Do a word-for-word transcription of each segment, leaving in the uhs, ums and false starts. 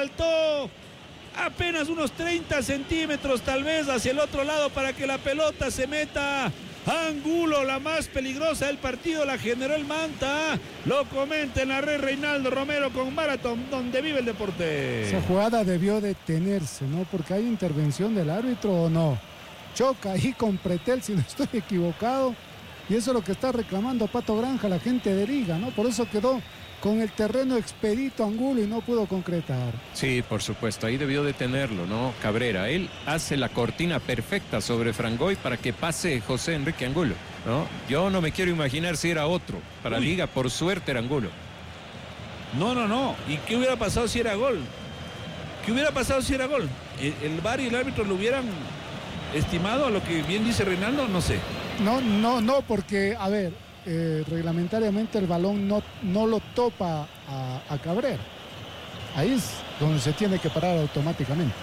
faltó apenas unos treinta centímetros tal vez hacia el otro lado para que la pelota se meta. Angulo, la más peligrosa del partido, la generó el Manta. Lo comenta en la red Reinaldo Romero con Maratón, donde vive el deporte. Esa jugada debió detenerse, ¿no? Porque hay intervención del árbitro o no. Choca ahí con Pretel, si no estoy equivocado. Y eso es lo que está reclamando Pato Granja, la gente de Liga, ¿no? Por eso quedó con el terreno expedito Angulo y no pudo concretar. Sí, por supuesto, ahí debió detenerlo, ¿no? Cabrera, él hace la cortina perfecta sobre Frangoy para que pase José Enrique Angulo, ¿no? Yo no me quiero imaginar si era otro para Uy. Liga, por suerte era Angulo. No, no, no. ¿Y qué hubiera pasado si era gol? ¿Qué hubiera pasado si era gol? ¿El, el V A R y el árbitro lo hubieran estimado a lo que bien dice Reinaldo? No sé. No, no, no, porque, a ver, eh, reglamentariamente el balón no, no lo topa a, a Cabrera. Ahí es donde se tiene que parar automáticamente.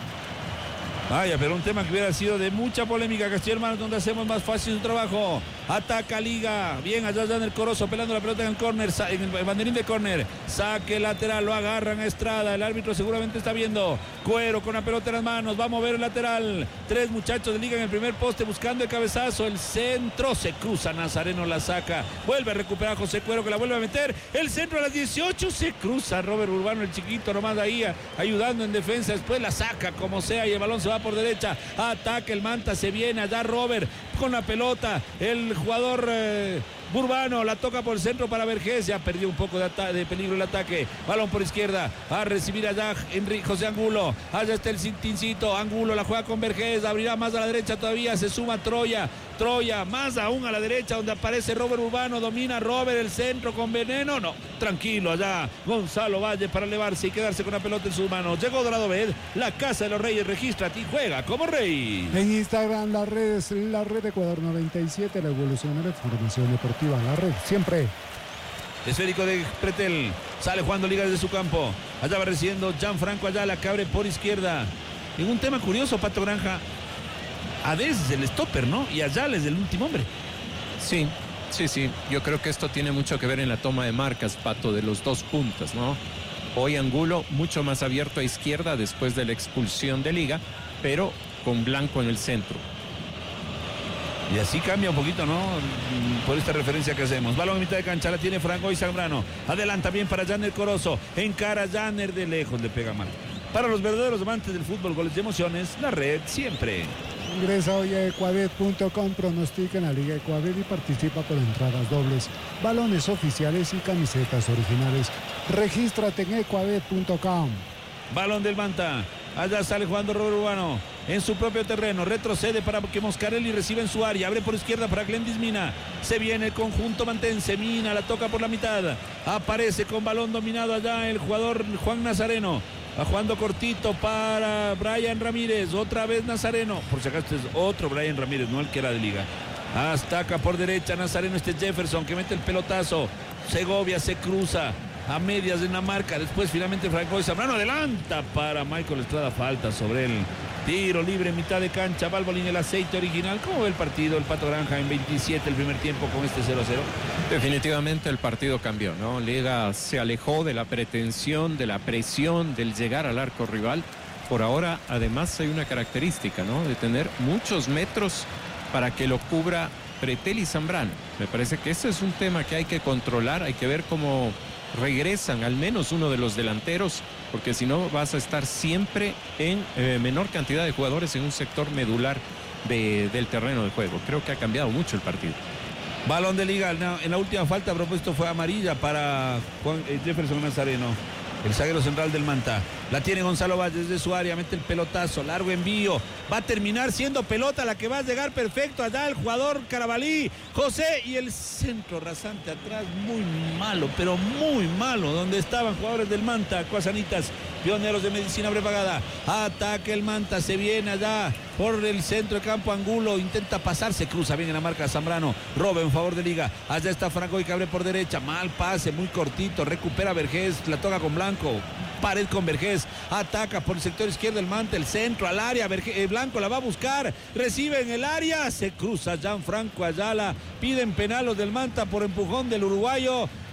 Vaya, pero un tema que hubiera sido de mucha polémica. Castillo Hermanos, donde hacemos más fácil su trabajo. Ataca Liga. Bien, allá ya en el Corozo, pelando la pelota en el córner, en el banderín de córner. Saque lateral, lo agarran a Estrada. El árbitro seguramente está viendo. Cuero con la pelota en las manos. Va a mover el lateral. Tres muchachos de Liga en el primer poste buscando el cabezazo. El centro se cruza. Nazareno la saca. Vuelve a recuperar José Cuero, que la vuelve a meter. El centro a las dieciocho se cruza. Robert Urbano, el chiquito, nomás ahí ayudando en defensa. Después la saca como sea y el balón se va por derecha. Ataca el Manta, se viene allá Robert con la pelota. El jugador eh, Urbano la toca por el centro para Vergés. Ya perdió un poco de, de peligro el ataque. Balón por izquierda. A recibir allá Enrique José Angulo. Allá está el Cintincito. Angulo la juega con Vergés. Abrirá más a la derecha todavía. Se suma Troya. Troya más aún a la derecha donde aparece Robert Urbano. Domina Robert el centro con veneno. No, tranquilo allá. Gonzalo Valle para elevarse y quedarse con la pelota en sus manos. Llegó Dorado Bed, la casa de los Reyes. Regístrate y juega como rey. En Instagram, las redes, la red Ecuador noventa y siete, la evolución de la información deportiva. La red, siempre. Esférico de Pretel. Sale jugando Liga desde su campo. Allá va recibiendo Gianfranco Ayala, que abre por izquierda. En un tema curioso, Pato Granja. Adés es el stopper, ¿no? Y Ayala es el último hombre. Sí, sí, sí. Yo creo que esto tiene mucho que ver en la toma de marcas, Pato, de los dos puntas, ¿no? Hoy Angulo mucho más abierto a izquierda después de la expulsión de Liga, pero con Blanco en el centro. Y así cambia un poquito, ¿no? Por esta referencia que hacemos. Balón en mitad de cancha, la tiene Franco y Zambrano. Adelanta bien para Janner Corozo. Encara Janner de lejos, le pega mal. Para los verdaderos amantes del fútbol, goles de emociones, la red siempre. Ingresa hoy a ecuabet punto com, pronostica en la Liga Ecuabet y participa por entradas dobles, balones oficiales y camisetas originales. Regístrate en ecuabet punto com. Balón del Manta. Allá sale jugando Robert Urbano en su propio terreno. Retrocede para que Moscarelli reciba en su área. Abre por izquierda para Glendis Mina. Se viene el conjunto mantense. Mina la toca por la mitad. Aparece con balón dominado allá el jugador Juan Nazareno. Va jugando cortito para Brian Ramírez. Otra vez Nazareno. Por si acaso es otro Brian Ramírez, no el que era de Liga. Hasta acá por derecha Nazareno. Este Jefferson que mete el pelotazo. Segovia se cruza a medias de una marca. Después finalmente Franco de Zambrano adelanta para Michael Estrada. Falta sobre él. Tiro libre en mitad de cancha. Balbolín, el aceite original. ¿Cómo ve el partido el Pato Granja en veintisiete el primer tiempo con este cero cero? Definitivamente el partido cambió, ¿no? Liga se alejó de la pretensión, de la presión, del llegar al arco rival. Por ahora, además, hay una característica, ¿no? De tener muchos metros para que lo cubra Pretel y Zambrano. Me parece que ese es un tema que hay que controlar. Hay que ver cómo regresan al menos uno de los delanteros, porque si no vas a estar siempre en eh, menor cantidad de jugadores en un sector medular de, del terreno de juego. Creo que ha cambiado mucho el partido. Balón de Liga, en la última falta a propósito fue amarilla para Juan, eh, Jefferson Nazareno, el zaguero central del Manta. La tiene Gonzalo Valle desde su área, mete el pelotazo, largo envío. Va a terminar siendo pelota la que va a llegar perfecto allá el jugador Carabalí, José, y el centro rasante atrás, muy malo, pero muy malo, donde estaban jugadores del Manta, Cuasanitas, pioneros de medicina prepagada. Ataque el Manta, se viene allá por el centro de campo. Angulo intenta pasar, se cruza bien en la marca Zambrano. Robe en favor de Liga. Allá está Franco y que abre por derecha. Mal pase, muy cortito. Recupera Vergés, la toca con Blanco. Pared con Vergés. Ataca por el sector izquierdo el Manta, el centro al área. Vergés, eh, Blanco la va a buscar. Recibe en el área. Se cruza Gianfranco Ayala. Piden penal los del Manta por empujón del uruguayo.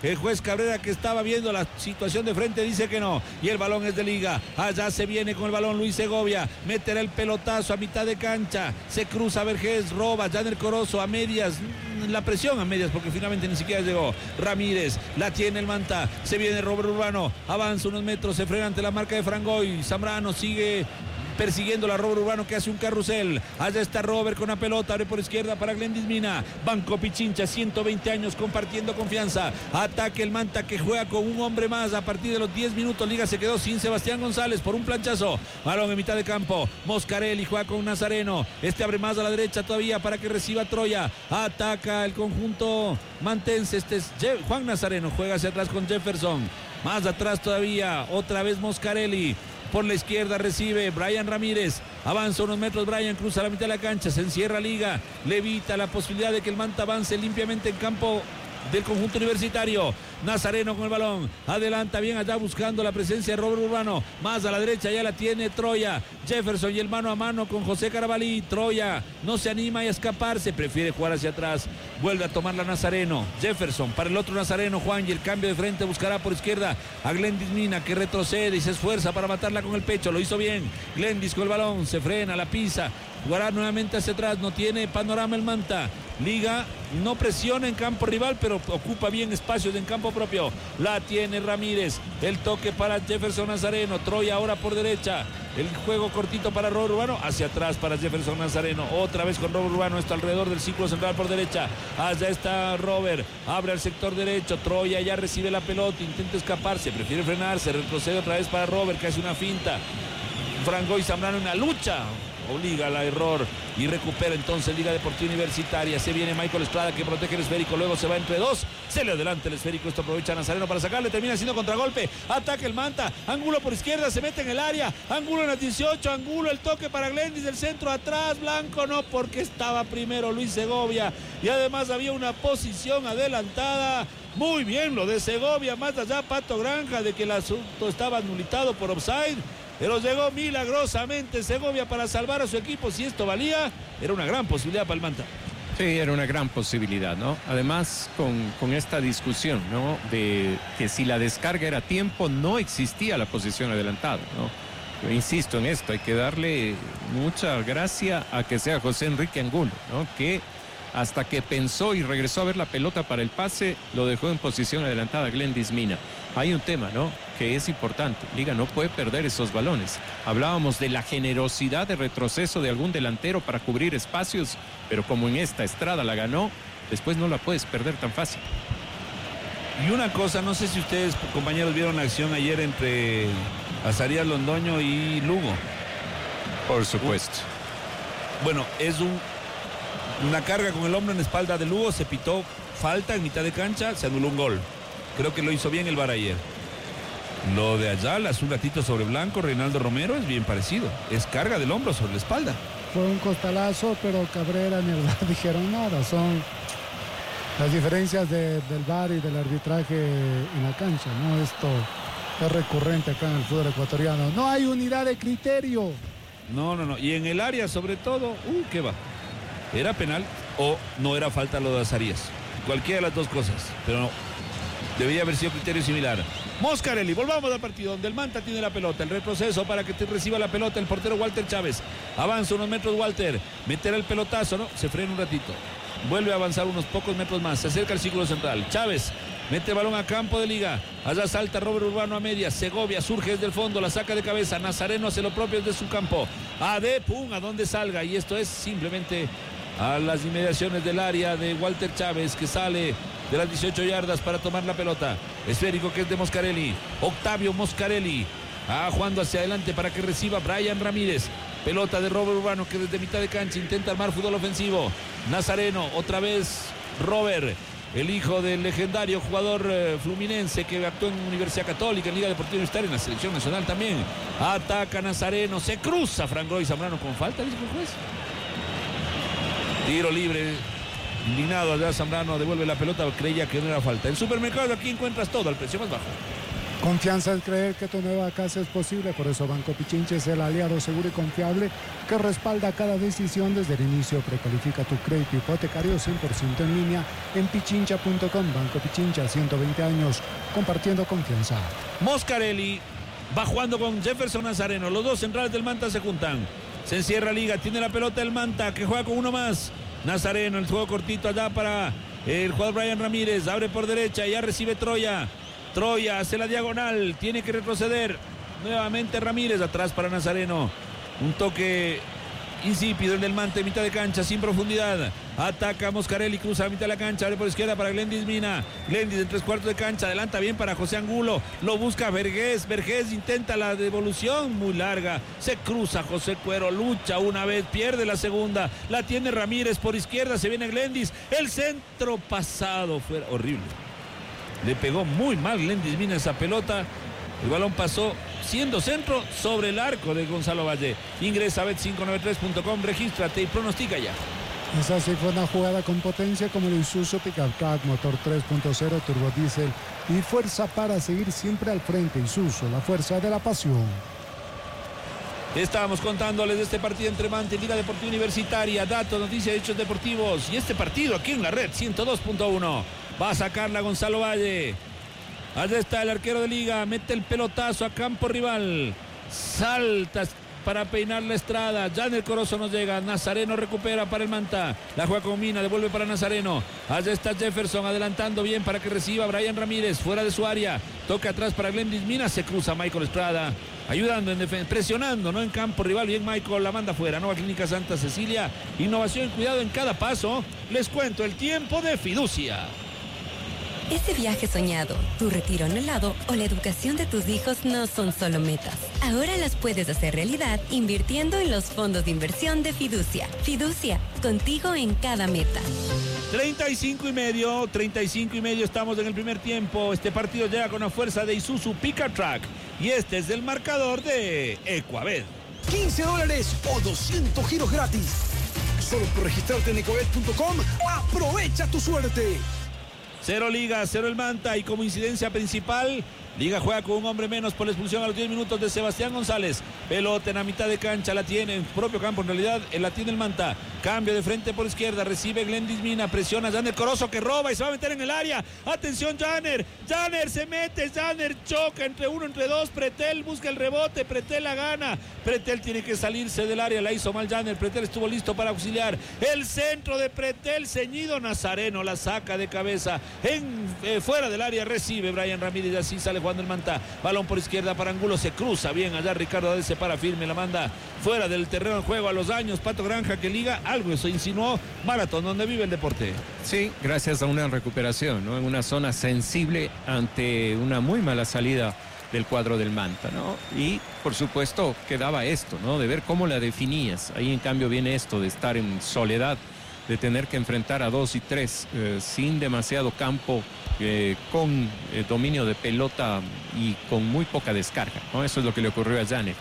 El juez Cabrera, que estaba viendo la situación de frente, dice que no. Y el balón es de Liga. Allá se viene con el balón Luis Segovia. Meterá el pelotazo a mitad de cancha. Se cruza Vergés, roba. Janer Corozo a medias. La presión a medias porque finalmente ni siquiera llegó. Ramírez, la tiene el Manta. Se viene Robert Urbano. Avanza unos metros. Se frena ante la marca de Frangoy. Zambrano sigue persiguiendo a Robert Urbano, que hace un carrusel. Allá está Robert con la pelota, abre por izquierda para Glendis Mina. Banco Pichincha, ciento veinte años compartiendo confianza. Ataque el Manta, que juega con un hombre más a partir de los diez minutos. Liga se quedó sin Sebastián González por un planchazo. Balón en mitad de campo. Moscarelli juega con Nazareno. Este abre más a la derecha todavía para que reciba Troya. Ataca el conjunto mantense. Este es Juan Nazareno, juega hacia atrás con Jefferson. Más atrás todavía, otra vez Moscarelli. Por la izquierda recibe Brian Ramírez. Avanza unos metros Brian, cruza la mitad de la cancha. Se encierra Liga. Le evita la posibilidad de que el Manta avance limpiamente en campo del conjunto universitario. Nazareno con el balón. Adelanta bien allá buscando la presencia de Robert Urbano. Más a la derecha ya la tiene Troya. Jefferson y el mano a mano con José Carabalí. Troya no se anima a escaparse. Prefiere jugar hacia atrás. Vuelve a tomar la Nazareno. Jefferson para el otro Nazareno. Juan, y el cambio de frente buscará por izquierda a Glendis Mina, que retrocede y se esfuerza para matarla con el pecho. Lo hizo bien. Glendis con el balón. Se frena, la pisa. Jugará nuevamente hacia atrás. No tiene panorama el Manta. Liga no presiona en campo rival, pero ocupa bien espacios en campo propio. La tiene Ramírez. El toque para Jefferson Nazareno. Troya ahora por derecha. El juego cortito para Robert Urbano. Hacia atrás para Jefferson Nazareno. Otra vez con Robert Urbano. Esto alrededor del círculo central por derecha. Allá está Robert. Abre al sector derecho. Troya ya recibe la pelota. Intenta escaparse. Prefiere frenarse. Retrocede otra vez para Robert, que hace una finta. Frangoy Zambrano en la lucha. Obliga al error y recupera entonces Liga Deportiva Universitaria. Se viene Michael Estrada, que protege el esférico, luego se va entre dos, se le adelanta el esférico. Esto aprovecha Nazareno para sacarle, termina siendo contragolpe. Ataque el Manta, Angulo por izquierda, se mete en el área, Angulo en las dieciocho, Angulo, el toque para Glendis del centro, atrás, Blanco no, porque estaba primero Luis Segovia y además había una posición adelantada. Muy bien lo de Segovia, más allá Pato Granja de que el asunto estaba anulitado por offside, pero llegó milagrosamente Segovia para salvar a su equipo. Si esto valía, era una gran posibilidad para el Manta. Sí, era una gran posibilidad, ¿no? Además, con, con esta discusión, ¿no? De que si la descarga era tiempo, no existía la posición adelantada, ¿no? Yo insisto en esto, hay que darle mucha gracia a que sea José Enrique Angulo, ¿no? Que hasta que pensó y regresó a ver la pelota para el pase, lo dejó en posición adelantada Glendis Mina. Hay un tema, ¿no?, que es importante. Liga no puede perder esos balones. Hablábamos de la generosidad de retroceso de algún delantero para cubrir espacios, pero como en esta Estrada la ganó, después no la puedes perder tan fácil. Y una cosa, no sé si ustedes, compañeros, vieron la acción ayer entre Azarías Londoño y Lugo. Por supuesto. Bueno, es un, una carga con el hombro en la espalda de Lugo, se pitó falta en mitad de cancha, se anuló un gol. Creo que lo hizo bien el V A R ayer. Lo de Ayala, hace un gatito sobre Blanco, Reinaldo Romero, es bien parecido. Es carga del hombro sobre la espalda. Fue un costalazo, pero Cabrera ni el V A R dijeron nada. Son las diferencias de, del V A R y del arbitraje en la cancha, ¿no? Esto es recurrente acá en el fútbol ecuatoriano. No hay unidad de criterio. No, no, no. Y en el área, sobre todo, uh, ¿qué va? ¿Era penal o no era falta lo de Azarías? Cualquiera de las dos cosas, pero no. Debería haber sido criterio similar. Moscarelli, volvamos al partido donde el Manta tiene la pelota. El retroceso para que te reciba la pelota el portero Walter Chávez. Avanza unos metros Walter. Meterá el pelotazo, ¿no? Se frena un ratito. Vuelve a avanzar unos pocos metros más. Se acerca al círculo central. Chávez mete el balón a campo de Liga. Allá salta Robert Urbano a media. Segovia surge desde el fondo. La saca de cabeza. Nazareno hace lo propio desde su campo. A de pum, a donde salga. Y esto es simplemente a las inmediaciones del área de Walter Chávez, que sale de las dieciocho yardas para tomar la pelota. Esférico que es de Moscarelli. Octavio Moscarelli. Ah, jugando hacia adelante para que reciba Brian Ramírez. Pelota de Robert Urbano, que desde mitad de cancha intenta armar fútbol ofensivo. Nazareno, otra vez Robert, el hijo del legendario jugador eh, fluminense que actuó en Universidad Católica, en Liga Deportiva Universitaria, en la selección nacional también. Ataca Nazareno, se cruza Frangoy Zambrano con falta, dice el juez. Tiro libre. Indignado allá Zambrano devuelve la pelota, creía que no era falta. En Supermercado aquí encuentras todo al precio más bajo. Confianza es creer que tu nueva casa es posible, por eso Banco Pichincha es el aliado seguro y confiable que respalda cada decisión desde el inicio. Precalifica tu crédito hipotecario cien por ciento en línea en pichincha punto com. Banco Pichincha, ciento veinte años compartiendo confianza. Moscarelli va jugando con Jefferson Nazareno, los dos centrales del Manta se juntan. Se encierra Liga, tiene la pelota el Manta que juega con uno más. Nazareno, el juego cortito allá para el jugador Brian Ramírez, abre por derecha, ya recibe Troya. Troya hace la diagonal, tiene que retroceder. Nuevamente Ramírez, atrás para Nazareno. Un toque insípido el del Manta en mitad de cancha, sin profundidad. Ataca Moscarelli, cruza a mitad de la cancha, abre por izquierda para Glendis Mina. Glendis en tres cuartos de cancha, adelanta bien para José Angulo. Lo busca Vergés, Vergés intenta la devolución muy larga. Se cruza José Cuero, lucha una vez, pierde la segunda. La tiene Ramírez por izquierda, se viene Glendis. El centro pasado fue horrible. Le pegó muy mal Glendis Mina esa pelota. El balón pasó siendo centro sobre el arco de Gonzalo Valle. Ingresa a bet cinco noventa y tres punto com, regístrate y pronostica ya. Esa sí fue una jugada con potencia como el Isuzu Pickup Truck, motor tres punto cero, turbo diésel y fuerza para seguir siempre al frente. Isuzu, la fuerza de la pasión. Estábamos contándoles de este partido entre Manta y Liga Deportiva Universitaria. Datos, noticias, hechos deportivos. Y este partido aquí en la red ciento dos punto uno. Va a sacarla Gonzalo Valle. Allá está el arquero de Liga. Mete el pelotazo a campo rival. Salta para peinar la Estrada. Ya en el Corozo nos llega. Nazareno recupera para el Manta. La juega con Mina. Devuelve para Nazareno. Allá está Jefferson adelantando bien para que reciba Brian Ramírez. Fuera de su área. Toca atrás para Glendis Mina. Se cruza Michael Estrada. Ayudando en defensa. Presionando, ¿no? En campo rival. Bien Michael. La manda fuera. Nueva Clínica Santa Cecilia. Innovación y cuidado en cada paso. Les cuento el tiempo de Fiducia. Ese viaje soñado, tu retiro anhelado o la educación de tus hijos no son solo metas. Ahora las puedes hacer realidad invirtiendo en los fondos de inversión de Fiducia. Fiducia, contigo en cada meta. treinta y cinco y medio, treinta y cinco y medio estamos en el primer tiempo. Este partido llega con la fuerza de Isuzu Pickup Truck. Y este es el marcador de Ecuabet. quince dólares o doscientos giros gratis. Solo por registrarte en ecuabet punto com, aprovecha tu suerte. Cero Liga, cero el Manta y como incidencia principal, Liga juega con un hombre menos por la expulsión a los diez minutos de Sebastián González. Pelota en la mitad de cancha, la tiene en propio campo, en realidad la tiene el Manta. Cambio de frente por izquierda, recibe Glendis Mina, presiona a Janer Corozo que roba y se va a meter en el área. Atención Janer, Janer se mete, Janer choca entre uno, entre dos, Pretel busca el rebote, Pretel la gana. Pretel tiene que salirse del área, la hizo mal Janer, Pretel estuvo listo para auxiliar. El centro de Pretel, ceñido Nazareno, la saca de cabeza. En, eh, fuera del área recibe Brian Ramírez y así sale jugando el Manta. Balón por izquierda para Angulo, se cruza bien allá Ricardo Adel, se para firme, la manda fuera del terreno de juego a los daños. Pato Granja que Liga, algo eso insinuó. Maratón donde vive el deporte. Sí, gracias a una recuperación, ¿no? En una zona sensible ante una muy mala salida del cuadro del Manta, ¿no? Y por supuesto quedaba esto, ¿no? De ver cómo la definías. Ahí en cambio viene esto de estar en soledad, de tener que enfrentar a dos y tres eh, sin demasiado campo, eh, con eh, dominio de pelota y con muy poca descarga, ¿no? Eso es lo que le ocurrió a Janer.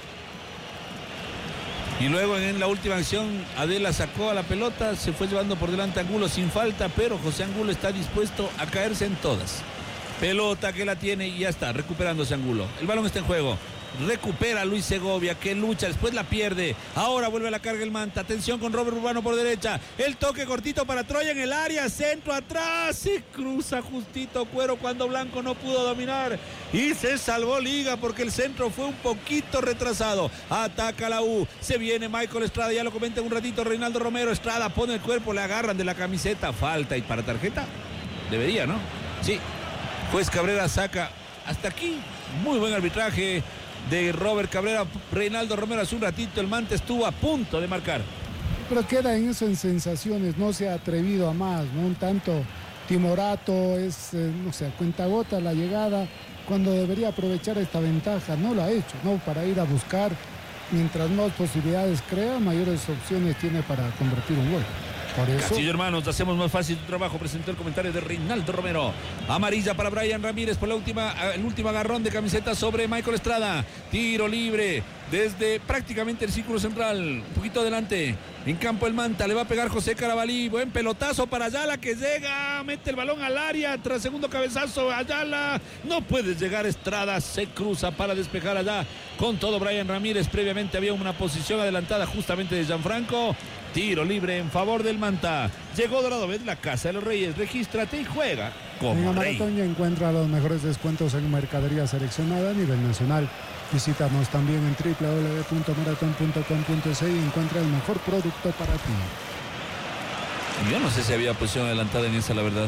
Y luego en la última acción Adela sacó a la pelota, se fue llevando por delante a Angulo sin falta, pero José Angulo está dispuesto a caerse en todas. Pelota que la tiene y ya está, recuperándose Angulo. El balón está en juego. Recupera Luis Segovia que lucha, después la pierde. Ahora vuelve a la carga el Manta. Atención con Robert Urbano por derecha. El toque cortito para Troya en el área. Centro atrás. Se cruza justito Cuero cuando Blanco no pudo dominar. Y se salvó Liga porque el centro fue un poquito retrasado. Ataca la U. Se viene Michael Estrada. Ya lo comenta un ratito Reinaldo Romero. Estrada pone el cuerpo, le agarran de la camiseta. Falta. ¿Y para tarjeta? Debería, ¿no? Sí. Juez Cabrera saca. Hasta aquí. Muy buen arbitraje de Robert Cabrera. Reinaldo Romero hace un ratito el Manta estuvo a punto de marcar. Pero queda en eso, en sensaciones, no se ha atrevido a más, ¿no? Un tanto timorato, es, eh, no sé, a cuentagota la llegada, cuando debería aprovechar esta ventaja, no lo ha hecho, ¿no? Para ir a buscar, mientras más posibilidades crea, mayores opciones tiene para convertir un gol. Por eso... Castillo hermanos, hacemos más fácil tu trabajo. Presentó el comentario de Reinaldo Romero. Amarilla para Brian Ramírez por la última, el último agarrón de camiseta sobre Michael Estrada. Tiro libre desde prácticamente el círculo central, un poquito adelante, en campo el Manta, le va a pegar José Carabalí, buen pelotazo para Ayala que llega, mete el balón al área, tras segundo cabezazo Ayala, no puede llegar Estrada, se cruza para despejar allá, con todo Brian Ramírez, previamente había una posición adelantada justamente de Gianfranco, tiro libre en favor del Manta, llegó Dorado Bet, la casa de los Reyes, regístrate y juega como en rey. Maratón ya encuentra los mejores descuentos en mercadería seleccionada a nivel nacional. Visítanos también en doble u doble u doble u punto maratón punto com punto ce y encuentra el mejor producto para ti. Yo no sé si había posición adelantada en esa, la verdad.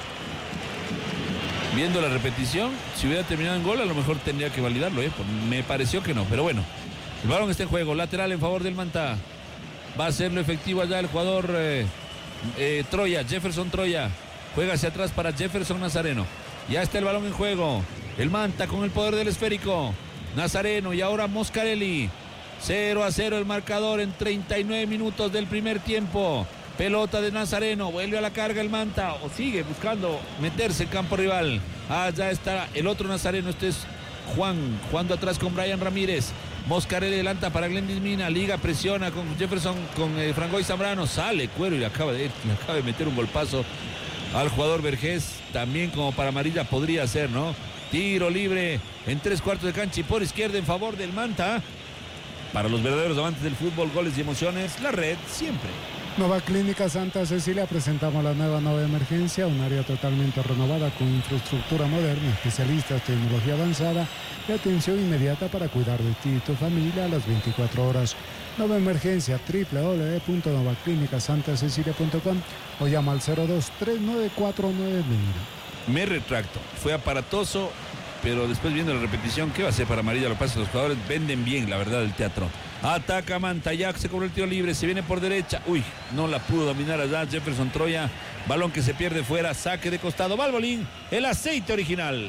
Viendo la repetición, si hubiera terminado en gol, a lo mejor tendría que validarlo, ¿eh? Me pareció que no, pero bueno. El balón está en juego, lateral en favor del Manta. Va a hacerlo efectivo allá el jugador eh, eh, Troya, Jefferson Troya. Juega hacia atrás para Jefferson Nazareno. Ya está el balón en juego. El Manta con el poder del esférico. Nazareno y ahora Moscarelli. cero a cero el marcador en treinta y nueve minutos del primer tiempo. Pelota de Nazareno, vuelve a la carga el Manta o sigue buscando meterse en campo rival. Allá está el otro Nazareno, este es Juan, jugando atrás con Brian Ramírez. Moscarelli adelanta para Glendis Mina, Liga presiona con Jefferson, con eh, Frangoy Zambrano, sale Cuero y le acaba, de, le acaba de meter un golpazo al jugador Vergés, también como para amarilla podría ser, ¿no? Tiro libre en tres cuartos de cancha y por izquierda en favor del Manta. Para los verdaderos amantes del fútbol, goles y emociones, la red siempre. Nueva Clínica Santa Cecilia, presentamos la nueva nueva emergencia, un área totalmente renovada con infraestructura moderna, especialistas, tecnología avanzada y atención inmediata para cuidar de ti y tu familia a las veinticuatro horas. Nueva emergencia, doble u doble u doble u punto nueva clínica santa cecilia punto com o llama al cero dos tres nueve cuatro nueve mil. Me retracto, fue aparatoso, pero después viendo la repetición, ¿qué va a hacer para amarilla? Lo que pasa es que los jugadores venden bien, la verdad, el teatro. Ataca Manta, ya se cobró el tiro libre, se viene por derecha. Uy, no la pudo dominar allá Jefferson Troya. Balón que se pierde fuera, saque de costado. Valvolín, el aceite original.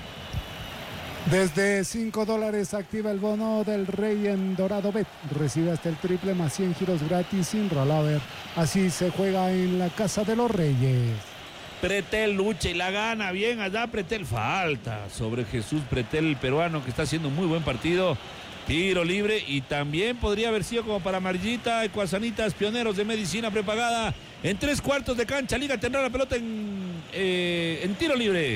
Desde cinco dólares activa el bono del Rey en Dorado Bet. Recibe hasta el triple más cien giros gratis sin rollover. Así se juega en la Casa de los Reyes. Pretel lucha y la gana bien allá. Pretel falta sobre Jesús Pretel, el peruano, que está haciendo un muy buen partido. Tiro libre y también podría haber sido como para Marillita, Ecuasanitas, pioneros de medicina prepagada. En tres cuartos de cancha, Liga tendrá la pelota en, eh, en tiro libre.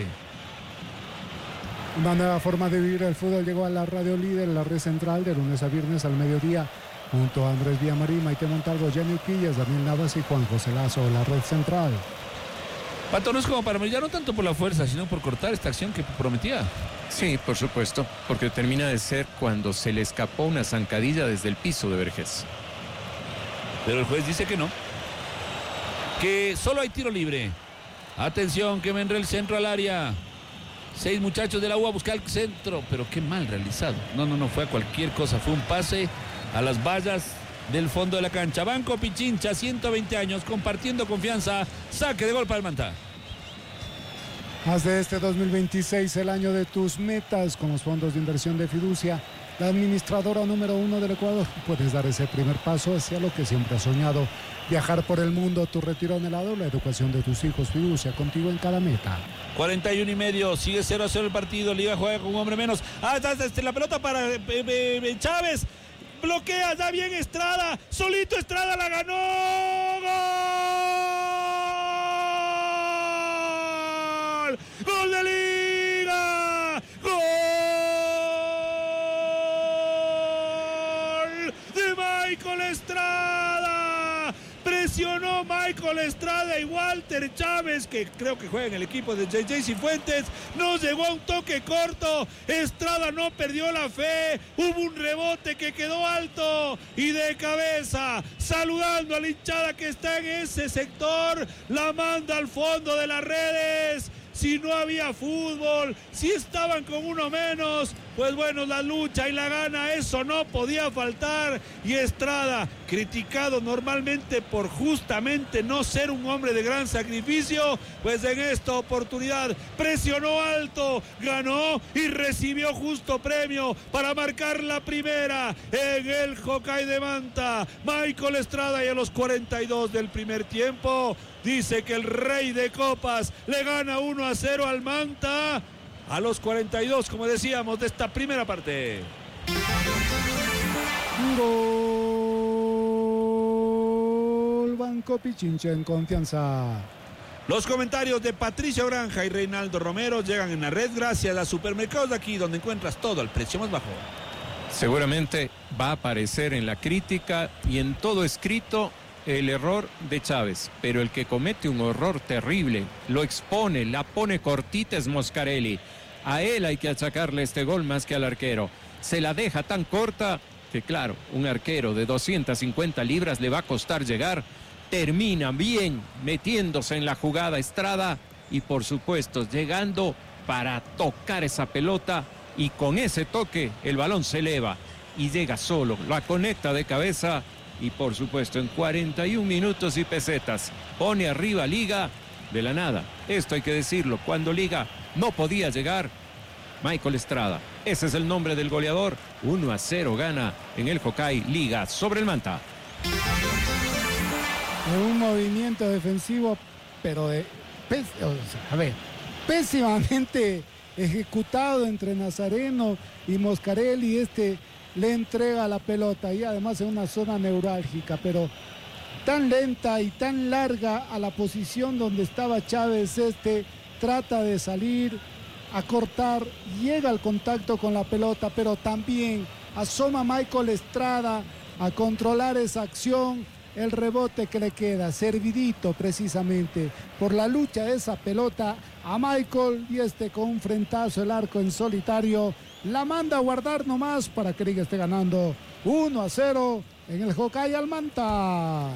Una nueva forma de vivir el fútbol llegó a la radio líder, la red central, de lunes a viernes al mediodía. Junto a Andrés Villamarín, Maite Montalvo, Jenny Quillas, Daniel Navas y Juan José Lazo, la red central. Pato, no es como para Marillita, no tanto por la fuerza, sino por cortar esta acción que prometía. Sí, por supuesto, porque termina de ser cuando se le escapó una zancadilla desde el piso de Vergés. Pero el juez dice que no. Que solo hay tiro libre. Atención, que vendrá el centro al área. Seis muchachos de la U a buscar el centro, pero qué mal realizado. No, no, no fue a cualquier cosa, fue un pase a las vallas del fondo de la cancha. Banco Pichincha, ciento veinte años, compartiendo confianza. Saque de gol para el Manta. Haz de este dos mil veintiséis el año de tus metas con los fondos de inversión de Fiducia, la administradora número uno del Ecuador. Puedes dar ese primer paso hacia lo que siempre has soñado. Viajar por el mundo, tu retiro anhelado, la educación de tus hijos. Fiducia, contigo en cada meta. cuarenta y uno y medio, sigue cero a cero el partido. Liga juega con un hombre menos. Ah, está, está la pelota para eh, eh, Chávez. Bloquea, da bien Estrada. Solito Estrada la ganó. ¡Gol! ¡Gol de Liga! ¡Gol de Michael Estrada! Presionó Michael Estrada y Walter Chávez, que creo que juega en el equipo de J J Cifuentes. No llegó a un toque corto. Estrada no perdió la fe. Hubo un rebote que quedó alto y de cabeza, saludando a la hinchada que está en ese sector, la manda al fondo de las redes. Si no había fútbol, si estaban con uno menos, pues bueno, la lucha y la gana, eso no podía faltar. Y Estrada, criticado normalmente por justamente no ser un hombre de gran sacrificio, pues en esta oportunidad presionó alto, ganó y recibió justo premio para marcar la primera en el Hokkaido de Manta. Michael Estrada, y a los cuarenta y dos del primer tiempo dice que el Rey de Copas le gana uno a cero al Manta a los cuarenta y dos, como decíamos, de esta primera parte. Banco Pichincha en confianza. Los comentarios de Patricio Granja y Reinaldo Romero llegan en la red gracias a Supermercados de Aquí, donde encuentras todo al precio más bajo. Seguramente va a aparecer en la crítica y en todo escrito el error de Chávez, pero el que comete un horror terrible, lo expone, la pone cortita es Moscarelli. A él hay que achacarle este gol más que al arquero. Se la deja tan corta que claro, un arquero de doscientas cincuenta libras le va a costar llegar. Termina bien metiéndose en la jugada Estrada y por supuesto llegando para tocar esa pelota y con ese toque el balón se eleva y llega solo, la conecta de cabeza y por supuesto en cuarenta y un minutos y pesetas pone arriba Liga de la nada. Esto hay que decirlo, cuando Liga no podía llegar, Michael Estrada, ese es el nombre del goleador. Uno a cero gana en el Hokkaido Liga sobre el Manta. Un movimiento defensivo, pero de, pés, o sea, a ver, pésimamente ejecutado entre Nazareno y Moscarelli. Este le entrega la pelota y además en una zona neurálgica, pero tan lenta y tan larga a la posición donde estaba Chávez. Este trata de salir a cortar, llega al contacto con la pelota, pero también asoma Michael Estrada a controlar esa acción. El rebote que le queda, servidito precisamente por la lucha de esa pelota a Michael, y este con un frentazo, el arco en solitario, la manda a guardar nomás para que Liga esté ganando uno a cero en el Hokkaido al Manta.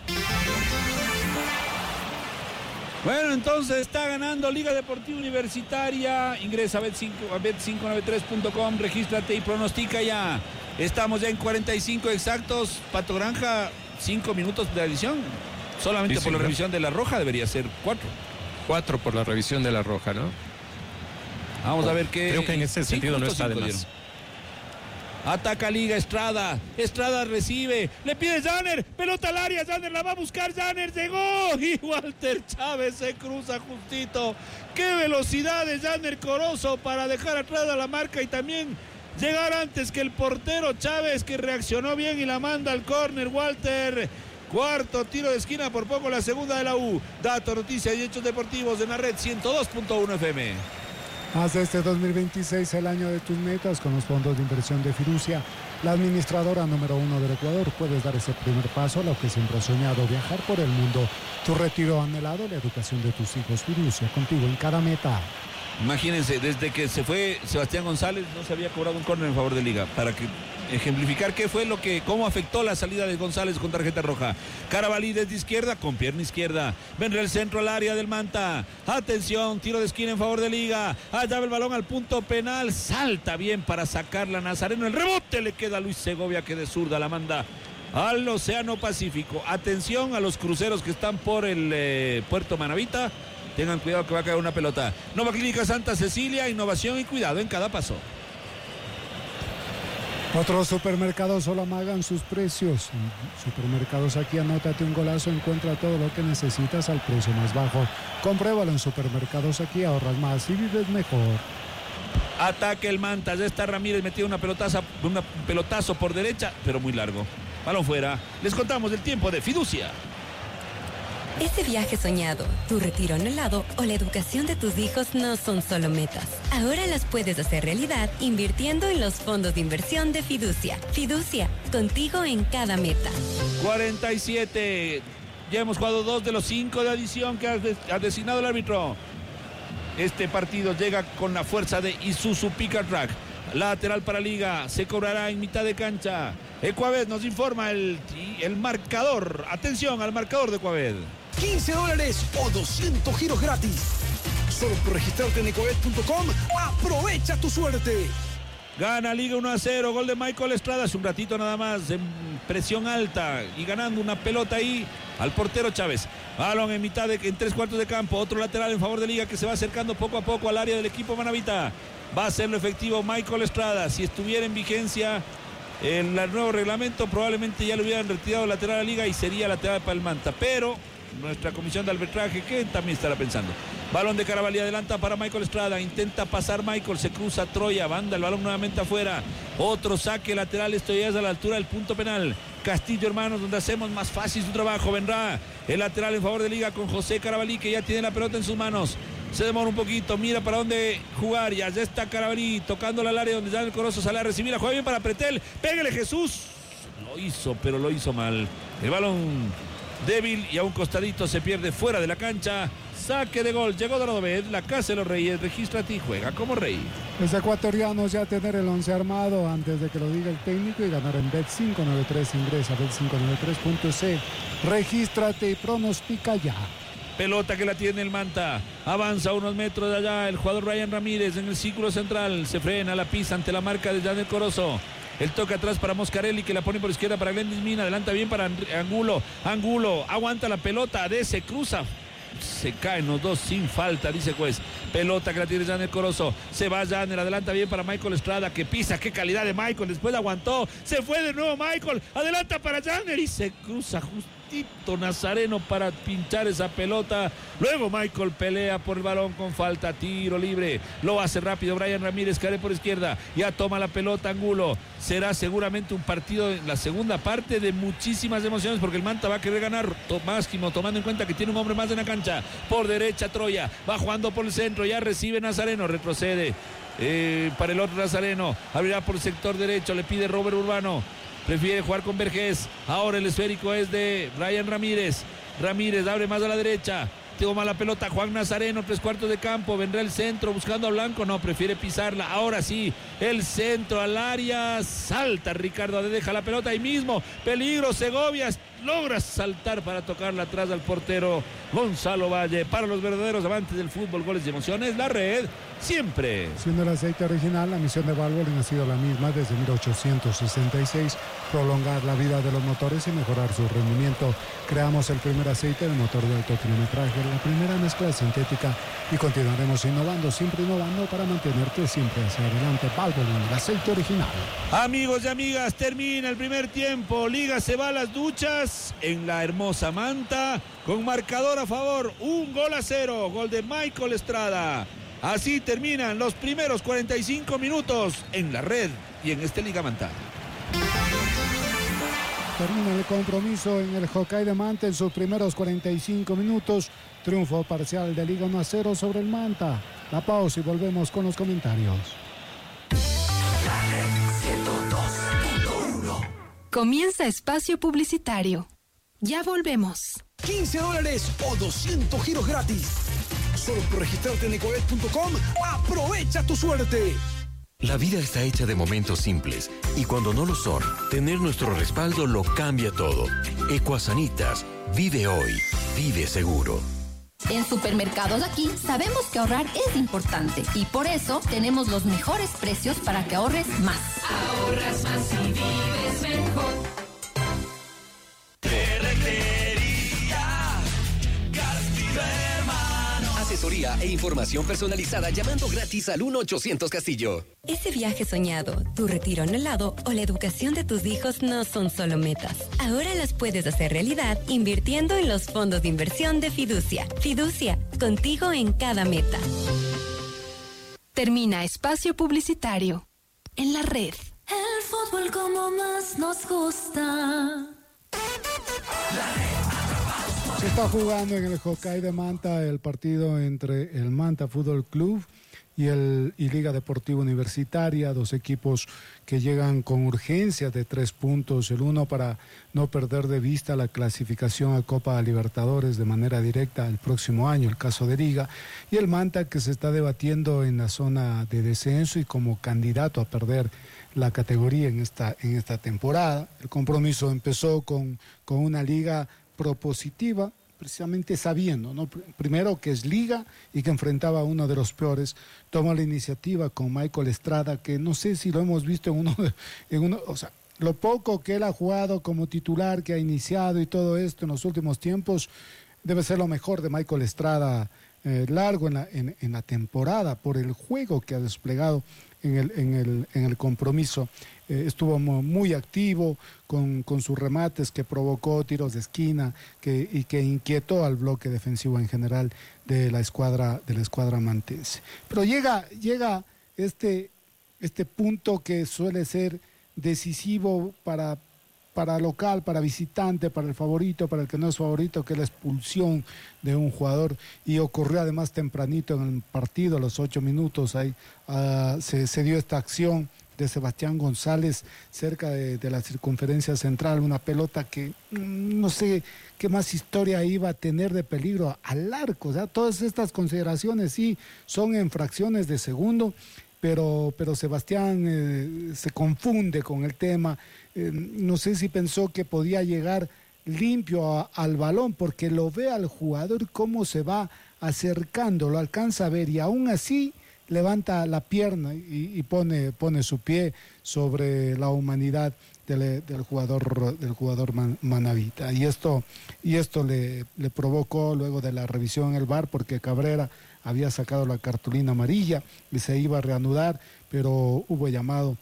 Bueno, entonces está ganando Liga Deportiva Universitaria. Ingresa a bet cinco noventa y tres punto com, regístrate y pronostica ya. Estamos ya en cuarenta y cinco exactos. Pato Granja, cinco minutos de adición. Solamente sí, por la revisión de la roja debería ser cuatro. Cuatro por la revisión de la roja, ¿no? Vamos oh, a ver qué. Creo que en ese sentido no está de más. Ataca Liga Estrada. Estrada recibe. Le pide Janner. Pelota al área. Janner la va a buscar. Janner llegó. Y Walter Chávez se cruza justito. Qué velocidad de Janner Corozo para dejar atrás a la marca y también llegar antes que el portero Chávez, que reaccionó bien y la manda al córner. Walter. Cuarto tiro de esquina, por poco la segunda de la U. Datos, noticias y hechos deportivos en la red ciento dos punto uno F M. Haz este dos mil veintiséis el año de tus metas con los fondos de inversión de Fiducia, la administradora número uno del Ecuador. Puedes dar ese primer paso a lo que siempre has soñado, viajar por el mundo. Tu retiro anhelado, la educación de tus hijos. Fiducia, contigo en cada meta. Imagínense, desde que se fue Sebastián González no se había cobrado un córner en favor de Liga, para que ejemplificar qué fue lo que, cómo afectó la salida de González con tarjeta roja. Carabalí desde izquierda, con pierna izquierda, vendrá el centro al área del Manta. Atención, tiro de esquina en favor de Liga. Allá va el balón al punto penal, salta bien para sacarla Nazareno. El rebote le queda a Luis Segovia, que de zurda la manda al Océano Pacífico. Atención a los cruceros que están por el eh, Puerto Manavita. Tengan cuidado que va a caer una pelota. Nova Clínica Santa Cecilia, innovación y cuidado en cada paso. Otros supermercados solo amagan sus precios. Supermercados Aquí, anótate un golazo, encuentra todo lo que necesitas al precio más bajo. Compruébalo en Supermercados Aquí, ahorras más y vives mejor. Ataque el Manta, ya está Ramírez metido una pelotaza, una pelotazo por derecha, pero muy largo. Balón fuera. Les contamos el tiempo de Fiducia. Ese viaje soñado, tu retiro anhelado o la educación de tus hijos no son solo metas. Ahora las puedes hacer realidad invirtiendo en los fondos de inversión de Fiducia. Fiducia, contigo en cada meta. cuarenta y siete. Ya hemos jugado dos de los cinco de adición que ha, de, ha designado el árbitro. Este partido llega con la fuerza de Isuzu Pickup Truck. Lateral para Liga, se cobrará en mitad de cancha. Ecuaved nos informa el, el marcador. Atención al marcador de Ecuaved. quince dólares o doscientos giros gratis. Solo por registrarte en ecuaved punto com, aprovecha tu suerte. Gana Liga uno a cero, gol de Michael Estrada, hace un ratito nada más, en presión alta y ganando una pelota ahí al portero Chávez. Balón en mitad, de, en tres cuartos de campo, otro lateral en favor de Liga que se va acercando poco a poco al área del equipo manavita. Va a hacerlo efectivo Michael Estrada. Si estuviera en vigencia el nuevo reglamento, probablemente ya le hubieran retirado lateral a Liga y sería lateral para el Manta, pero nuestra comisión de arbitraje, que también estará pensando. Balón de Carabalí, adelanta para Michael Estrada, intenta pasar Michael, se cruza Troya, banda el balón nuevamente afuera, otro saque lateral, esto ya es a la altura del punto penal. Castillo, hermanos, donde hacemos más fácil su trabajo. Vendrá el lateral en favor de Liga con José Carabalí, que ya tiene la pelota en sus manos. Se demora un poquito, mira para dónde jugar, ya, ya está Carabalí tocando al área donde ya el Corozo sale a recibir, la juega bien para Pretel, pégale Jesús, lo hizo, pero lo hizo mal. El balón débil y a un costadito se pierde fuera de la cancha. Saque de gol, llegó Donovet, la casa de los Reyes, regístrate y juega como rey. Los ecuatorianos ya tener el once armado antes de que lo diga el técnico y ganar en Bet cinco noventa y tres, ingresa a bet cinco noventa y tres punto c, regístrate y pronostica ya. Pelota que la tiene el Manta, avanza unos metros de allá, el jugador Ryan Ramírez en el círculo central, se frena, la pisa ante la marca de Janel Corozo. El toque atrás para Moscarelli, que la pone por izquierda para Glendis Mina, adelanta bien para Angulo, Angulo aguanta la pelota, de se cruza, se caen los dos sin falta, dice juez. Pelota que la tiene Janel Corozo, se va Janel, adelanta bien para Michael Estrada, que pisa, qué calidad de Michael, después aguantó, se fue de nuevo Michael, adelanta para Janel y se cruza justito Nazareno para pinchar esa pelota. Luego Michael pelea por el balón con falta, tiro libre, lo hace rápido Brian Ramírez, cae por izquierda, ya toma la pelota Angulo. Será seguramente un partido en la segunda parte de muchísimas emociones, porque el Manta va a querer ganar máximo, tomando en cuenta que tiene un hombre más en la cancha. Por derecha Troya, va jugando por el centro, ya recibe Nazareno, retrocede eh, para el otro Nazareno, abrirá por el sector derecho, le pide Robert Urbano, prefiere jugar con Vergés. Ahora el esférico es de Brian Ramírez. Ramírez abre más a la derecha. Toma la pelota Juan Nazareno, tres cuartos de campo. Vendrá el centro buscando a Blanco. No, prefiere pisarla. Ahora sí, el centro al área. Salta Ricardo, deja la pelota ahí mismo. Peligro, Segovia logra saltar para tocarla atrás al portero Gonzalo Valle. Para los verdaderos amantes del fútbol, goles y emociones, la red siempre. Siendo el aceite original, la misión de Valvoline ha sido la misma desde mil ochocientos sesenta y seis, prolongar la vida de los motores y mejorar su rendimiento. Creamos el primer aceite de motor de alto kilometraje, la primera mezcla sintética, y continuaremos innovando, siempre innovando para mantenerte siempre hacia adelante. Valvoline, el aceite original. Amigos y amigas, termina el primer tiempo. Liga se va a las duchas en la hermosa Manta con marcador a favor, un gol a cero, gol de Michael Estrada. Así terminan los primeros cuarenta y cinco minutos en la red y en este Liga Manta. Termina el compromiso en el Hokkaido Manta en sus primeros cuarenta y cinco minutos. Triunfo parcial de Liga uno a cero sobre el Manta. La pausa y volvemos con los comentarios. La red ciento dos punto uno. Comienza espacio publicitario. Ya volvemos. quince dólares o doscientos giros gratis. Solo por registrarte en ecobet punto com, aprovecha tu suerte. La vida está hecha de momentos simples y cuando no lo son, tener nuestro respaldo lo cambia todo. Ecuasanitas, vive hoy, vive seguro. En Supermercados Aquí sabemos que ahorrar es importante y por eso tenemos los mejores precios para que ahorres más. Ahorras más y vives mejor. Asesoría e información personalizada llamando gratis al uno ochocientos Castillo. Ese viaje soñado, tu retiro anhelado o la educación de tus hijos no son solo metas. Ahora las puedes hacer realidad invirtiendo en los fondos de inversión de Fiducia. Fiducia, contigo en cada meta. Termina espacio publicitario en la red. El fútbol como más nos gusta. Se está jugando en el Hokkaido Manta el partido entre el Manta Fútbol Club y el y Liga Deportiva Universitaria, dos equipos que llegan con urgencia de tres puntos, el uno para no perder de vista la clasificación a Copa Libertadores de manera directa el próximo año, el caso de Liga, y el Manta que se está debatiendo en la zona de descenso y como candidato a perder la categoría en esta, en esta temporada. El compromiso empezó con, con una liga propositiva, precisamente sabiendo, ¿no? Primero que es Liga y que enfrentaba a uno de los peores. Tomó la iniciativa con Michael Estrada, que no sé si lo hemos visto en uno, en uno, o sea, lo poco que él ha jugado como titular, que ha iniciado y todo esto en los últimos tiempos, debe ser lo mejor de Michael Estrada, eh, largo en la, en, en la temporada, por el juego que ha desplegado en el, en el, en el compromiso eh, estuvo muy activo con, con sus remates que provocó tiros de esquina que, y que inquietó al bloque defensivo en general de la escuadra, de la escuadra mantense. Pero llega, llega este, este punto que suele ser decisivo para, para local, para visitante, para el favorito, para el que no es favorito, que es la expulsión de un jugador, y ocurrió además tempranito en el partido, a los ocho minutos, ahí uh, se, se dio esta acción de Sebastián González cerca de, de la circunferencia central, una pelota que mmm, no sé qué más historia iba a tener de peligro al arco. O sea, todas estas consideraciones sí son en fracciones de segundo, pero, pero Sebastián eh, se confunde con el tema. Eh, no sé si pensó que podía llegar limpio a, al balón, porque lo ve al jugador cómo se va acercando, lo alcanza a ver, y aún así levanta la pierna y, y pone, pone su pie sobre la humanidad del, del jugador, del jugador man, manavita. Y esto, y esto le, le provocó luego de la revisión en el V A R, porque Cabrera había sacado la cartulina amarilla y se iba a reanudar, pero hubo llamado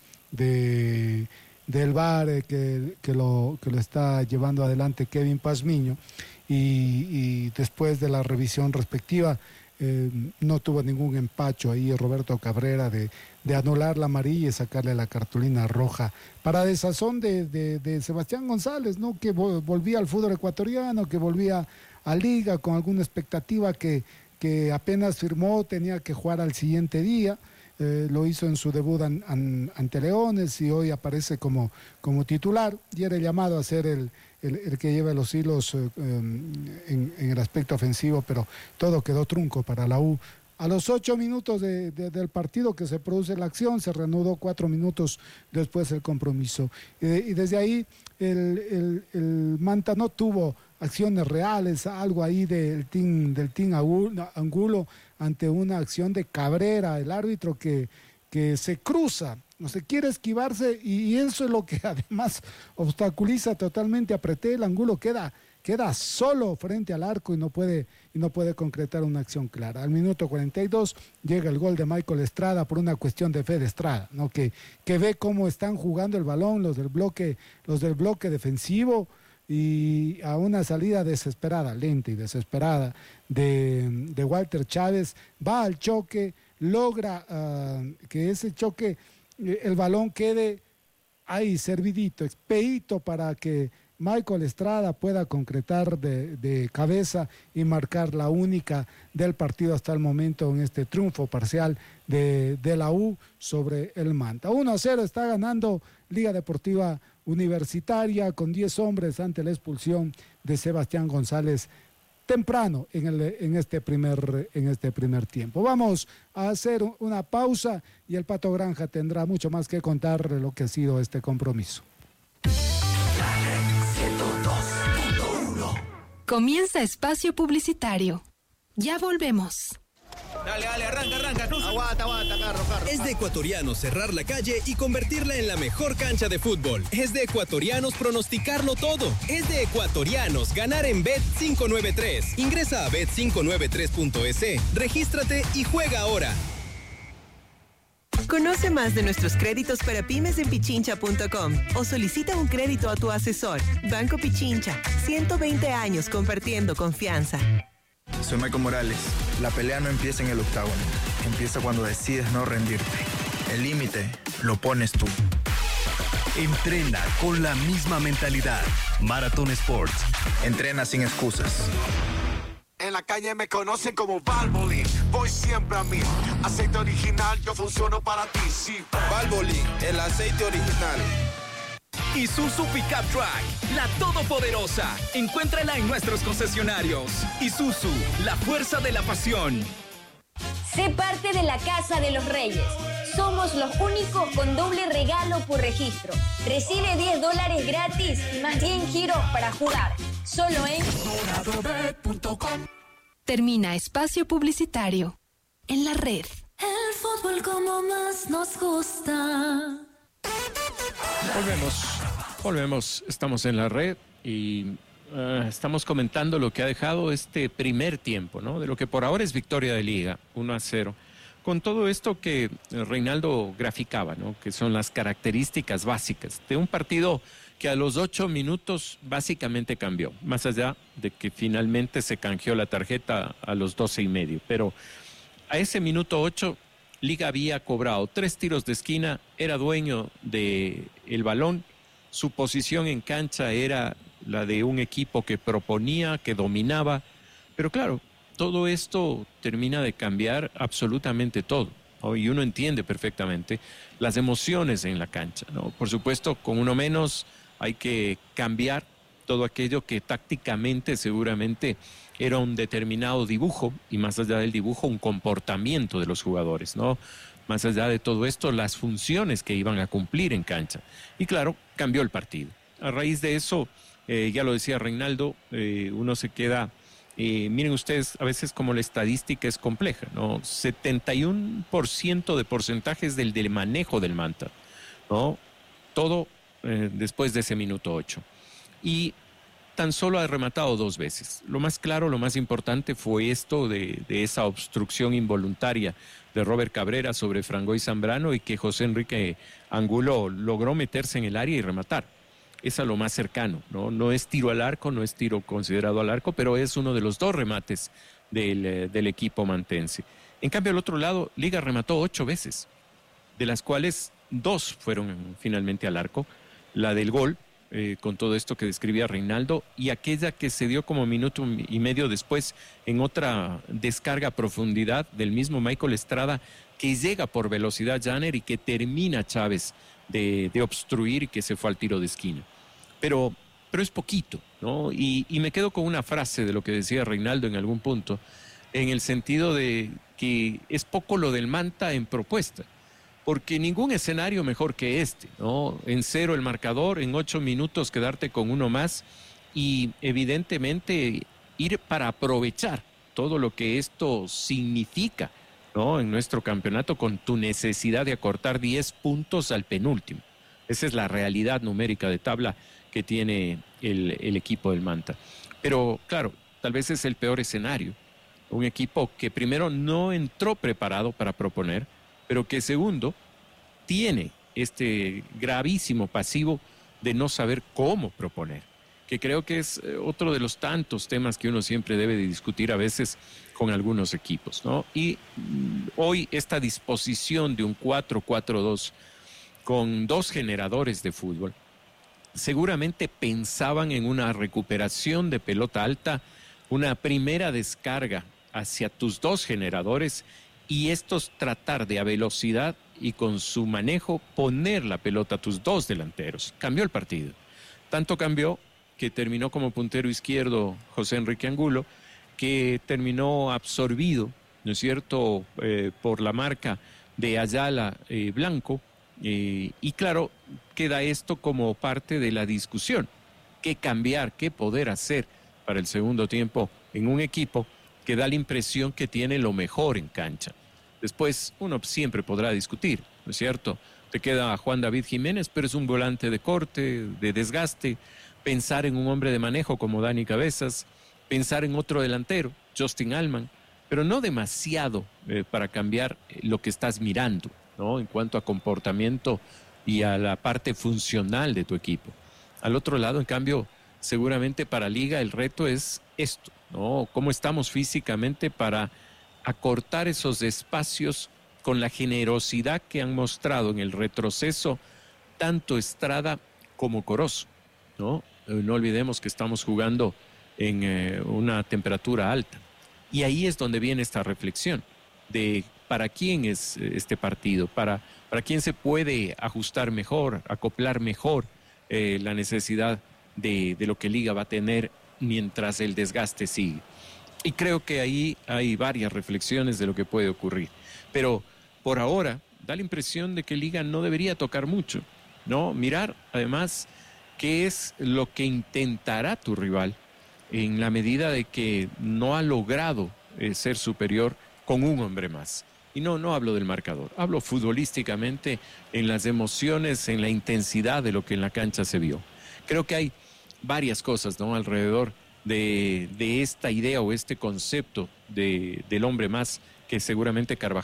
de, del V A R que, que, lo, que lo está llevando adelante Kevin Pazmiño, y, y después de la revisión respectiva, Eh, no tuvo ningún empacho ahí Roberto Cabrera de, de anular la amarilla y sacarle la cartulina roja para desazón de, de, de Sebastián González, ¿no? Que volvía al fútbol ecuatoriano, que volvía a Liga con alguna expectativa que, que apenas firmó, tenía que jugar al siguiente día. Eh, lo hizo en su debut an, an, ante Leones y hoy aparece como, como titular, y era llamado a ser el, el, el que lleva los hilos eh, en, en el aspecto ofensivo, pero todo quedó trunco para la U. A los ocho minutos de, de, del partido que se produce la acción, se reanudó cuatro minutos después el compromiso. Y, de, y desde ahí el, el, el Manta no tuvo acciones reales, algo ahí del team, del team Angulo ante una acción de Cabrera, el árbitro que, que se cruza, no se quiere esquivarse, y eso es lo que además obstaculiza totalmente a Pretel. Angulo queda, queda solo frente al arco y no puede, y no puede concretar una acción clara. Al minuto cuarenta y dos llega el gol de Michael Estrada por una cuestión de fe de Estrada, ¿no? que, que ve cómo están jugando el balón los del bloque, los del bloque defensivo, y a una salida desesperada, lenta y desesperada de, de Walter Chávez, va al choque, logra uh, que ese choque, el balón quede ahí servidito, expedito para que Michael Estrada pueda concretar de, de cabeza y marcar la única del partido hasta el momento en este triunfo parcial de, de la U sobre el Manta. uno a cero está ganando Liga Deportiva Universitaria con diez hombres ante la expulsión de Sebastián González temprano en, el, en, este primer, en este primer tiempo. Vamos a hacer una pausa y el Pato Granja tendrá mucho más que contar de lo que ha sido este compromiso. Comienza espacio publicitario. Ya volvemos. Dale, dale, arranca, arranca. No, aguanta, aguanta, carro, carro. Es de ecuatorianos cerrar la calle y convertirla en la mejor cancha de fútbol. Es de ecuatorianos pronosticarlo todo. Es de ecuatorianos ganar en Bet cinco nueve tres. Ingresa a bet cinco nueve tres punto es, regístrate y juega ahora. Conoce más de nuestros créditos para pymes en pichincha punto com o solicita un crédito a tu asesor. Banco Pichincha, ciento veinte años compartiendo confianza. Soy Michael Morales. La pelea no empieza en el octágono. Empieza cuando decides no rendirte. El límite lo pones tú. Entrena con la misma mentalidad. Marathon Sports. Entrena sin excusas. En la calle me conocen como Valvoline. Voy siempre a mí. Aceite original, yo funciono para ti. Sí. Valvoline, el aceite original. Isuzu Pickup Truck, la todopoderosa. Encuéntrala en nuestros concesionarios. Isuzu, la fuerza de la pasión. Sé parte de la Casa de los Reyes. Somos los únicos con doble regalo por registro. Recibe diez dólares gratis y más diez giros para jugar. Solo en dorado bet punto com. Termina espacio publicitario. En la red. El fútbol como más nos gusta. Volvemos, volvemos, estamos en la red y uh, estamos comentando lo que ha dejado este primer tiempo, ¿no? De lo que por ahora es victoria de Liga, uno a cero. con todo esto que Reinaldo graficaba, ¿no? Que son las características básicas de un partido que a los ocho minutos básicamente cambió, más allá de que finalmente se canjeó la tarjeta a los doce y medio. Pero a ese minuto ocho, Liga había cobrado tres tiros de esquina, era dueño del balón, su posición en cancha era la de un equipo que proponía, que dominaba, pero claro, todo esto termina de cambiar absolutamente todo, ¿no? Y uno entiende perfectamente las emociones en la cancha, ¿no? Por supuesto, con uno menos hay que cambiar todo aquello que tácticamente seguramente era un determinado dibujo, y más allá del dibujo, un comportamiento de los jugadores, ¿no? Más allá de todo esto, las funciones que iban a cumplir en cancha. Y claro, cambió el partido. A raíz de eso, eh, ya lo decía Reinaldo, eh, uno se queda... Eh, miren ustedes, a veces como la estadística es compleja, ¿no? setenta y uno por ciento de porcentajes del, del manejo del Manta, ¿no? Todo eh, después de ese minuto ocho. Y tan solo ha rematado dos veces. Lo más claro, lo más importante fue esto de, de esa obstrucción involuntaria de Robert Cabrera sobre Frangoy Zambrano y que José Enrique Angulo logró meterse en el área y rematar. Es a lo más cercano, ¿no? No es tiro al arco, no es tiro considerado al arco, pero es uno de los dos remates del, del equipo mantense. En cambio, al otro lado, Liga remató ocho veces, de las cuales dos fueron finalmente al arco. La del gol, eh, con todo esto que describía Reinaldo, y aquella que se dio como minuto y medio después en otra descarga a profundidad del mismo Michael Estrada, que llega por velocidad Janner y que termina Chávez de, de obstruir y que se fue al tiro de esquina. Pero, pero es poquito, ¿no? Y, y me quedo con una frase de lo que decía Reinaldo en algún punto, en el sentido de que es poco lo del Manta en propuesta, porque ningún escenario mejor que este, ¿no? En cero el marcador, en ocho minutos quedarte con uno más y evidentemente ir para aprovechar todo lo que esto significa, ¿no? En nuestro campeonato, con tu necesidad de acortar diez puntos al penúltimo. Esa es la realidad numérica de tabla que tiene el, el equipo del Manta. Pero claro, tal vez es el peor escenario. Un equipo que primero no entró preparado para proponer, pero que segundo tiene este gravísimo pasivo de no saber cómo proponer, que creo que es otro de los tantos temas que uno siempre debe de discutir a veces con algunos equipos, ¿no? Y mm, hoy esta disposición de un cuatro cuatro dos con dos generadores de fútbol, seguramente pensaban en una recuperación de pelota alta, una primera descarga hacia tus dos generadores y estos tratar de a velocidad y con su manejo poner la pelota a tus dos delanteros. Cambió el partido. Tanto cambió que terminó como puntero izquierdo José Enrique Angulo, que terminó absorbido, ¿no es cierto?, eh, por la marca de Ayala eh, Blanco. Eh, y claro, queda esto como parte de la discusión. ¿Qué cambiar, qué poder hacer para el segundo tiempo en un equipo que da la impresión que tiene lo mejor en cancha? Después uno siempre podrá discutir, ¿no es cierto? Te queda Juan David Jiménez, pero es un volante de corte, de desgaste. Pensar en un hombre de manejo como Dani Cabezas, pensar en otro delantero, Justin Allman, pero no demasiado eh, para cambiar lo que estás mirando, ¿no? En cuanto a comportamiento y a la parte funcional de tu equipo. Al otro lado, en cambio, seguramente para Liga el reto es esto, ¿no? ¿Cómo estamos físicamente para acortar esos espacios con la generosidad que han mostrado en el retroceso tanto Estrada como Corozo, ¿no? No olvidemos que estamos jugando en eh, una temperatura alta. Y ahí es donde viene esta reflexión de para quién es este partido, para, para quién se puede ajustar mejor, acoplar mejor eh, la necesidad de, de lo que Liga va a tener mientras el desgaste sigue. Y creo que ahí hay varias reflexiones de lo que puede ocurrir. Pero por ahora da la impresión de que Liga no debería tocar mucho, ¿no? Mirar además qué es lo que intentará tu rival en la medida de que no ha logrado eh, ser superior con un hombre más. Y no, no hablo del marcador, hablo futbolísticamente en las emociones, en la intensidad de lo que en la cancha se vio. Creo que hay varias cosas, ¿no?, alrededor de, de esta idea o este concepto de, del hombre más que seguramente Carvajal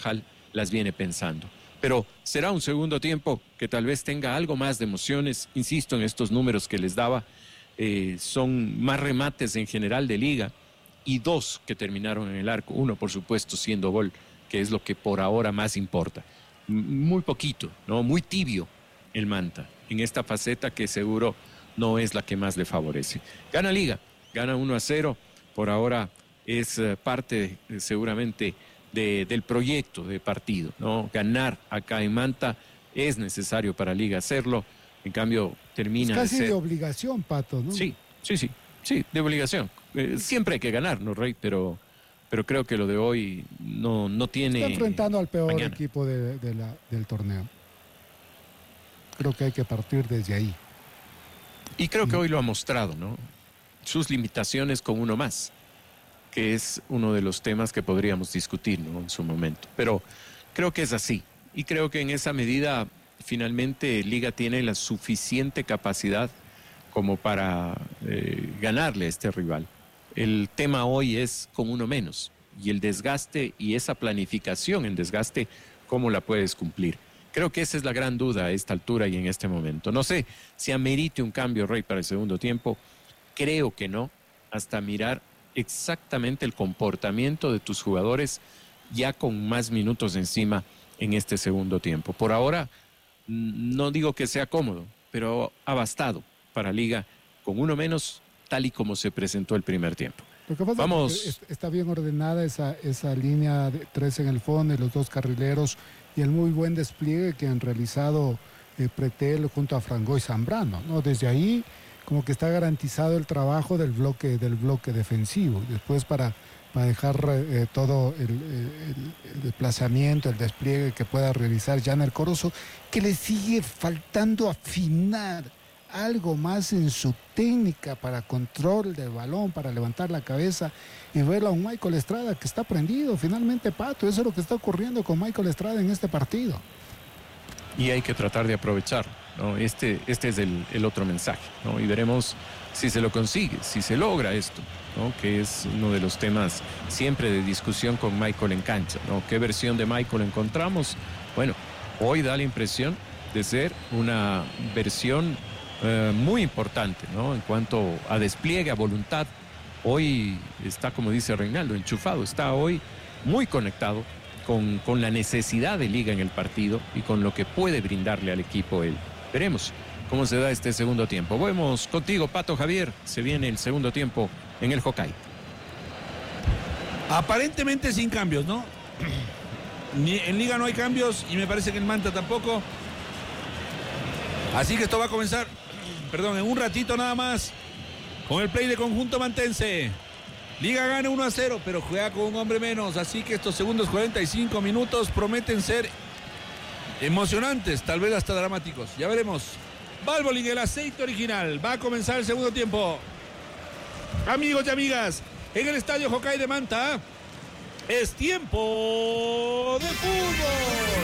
las viene pensando. Pero será un segundo tiempo que tal vez tenga algo más de emociones. Insisto en estos números que les daba, eh, son más remates en general de liga y dos que terminaron en el arco. Uno, por supuesto, siendo gol, que es lo que por ahora más importa. Muy poquito, ¿no? Muy tibio el Manta en esta faceta que seguro no es la que más le favorece. Gana liga, gana uno a cero. Por ahora es eh, parte eh, seguramente De, del proyecto de partido, ¿no? Ganar acá en Manta es necesario para Liga hacerlo, en cambio termina es casi de ser... de obligación, Pato, ¿no? Sí, sí, sí, sí, de obligación. Eh, siempre hay que ganar, ¿no, Rey? Pero, pero creo que lo de hoy no, no tiene... Está enfrentando al peor mañana. equipo de, de la, del torneo. Creo que hay que partir desde ahí. Y creo que hoy lo ha mostrado, ¿no? Sus limitaciones con uno más, que es uno de los temas que podríamos discutir, ¿no? En su momento. Pero creo que es así. Y creo que en esa medida, finalmente, Liga tiene la suficiente capacidad como para eh, ganarle a este rival. El tema hoy es con uno menos. Y el desgaste y esa planificación en desgaste, ¿cómo la puedes cumplir? Creo que esa es la gran duda a esta altura y en este momento. No sé si amerite un cambio, Rey, para el segundo tiempo. Creo que no, hasta mirar exactamente el comportamiento de tus jugadores ya con más minutos encima en este segundo tiempo. Por ahora, no digo que sea cómodo, pero ha bastado para Liga con uno menos, tal y como se presentó el primer tiempo. Lo que pasa Vamos. es que está bien ordenada esa, esa línea de tres en el fondo y los dos carrileros y el muy buen despliegue que han realizado eh, Pretel junto a Frangoy Zambrano, ¿no? Desde ahí como que está garantizado el trabajo del bloque del bloque defensivo. Después para, para dejar eh, todo el, el, el desplazamiento, el despliegue que pueda realizar Janer Corozo, que le sigue faltando afinar algo más en su técnica para control del balón, para levantar la cabeza y ver a un Michael Estrada que está prendido finalmente, Pato. Eso es lo que está ocurriendo con Michael Estrada en este partido. Y hay que tratar de aprovechar, ¿no? Este, este es el, el otro mensaje, ¿no? Y veremos si se lo consigue, si se logra esto, ¿no? Que es uno de los temas siempre de discusión con Michael en cancha, ¿no? ¿Qué versión de Michael encontramos? Bueno, hoy da la impresión de ser una versión eh, muy importante, ¿no? En cuanto a despliegue, a voluntad. Hoy está, como dice Reinaldo, enchufado, está hoy muy conectado Con, con la necesidad de Liga en el partido y con lo que puede brindarle al equipo él. Veremos cómo se da este segundo tiempo. Vamos contigo, Pato Javier. Se viene el segundo tiempo en el Hokkaido. Aparentemente sin cambios, ¿no? Ni, en Liga no hay cambios y me parece que en Manta tampoco. Así que esto va a comenzar, perdón, en un ratito nada más con el play de conjunto mantense. Liga gana uno a cero, pero juega con un hombre menos. Así que estos segundos cuarenta y cinco minutos prometen ser emocionantes, tal vez hasta dramáticos. Ya veremos. Valvoline, el aceite original. Va a comenzar el segundo tiempo. Amigos y amigas, en el estadio Hokkaido de Manta, es tiempo de fútbol.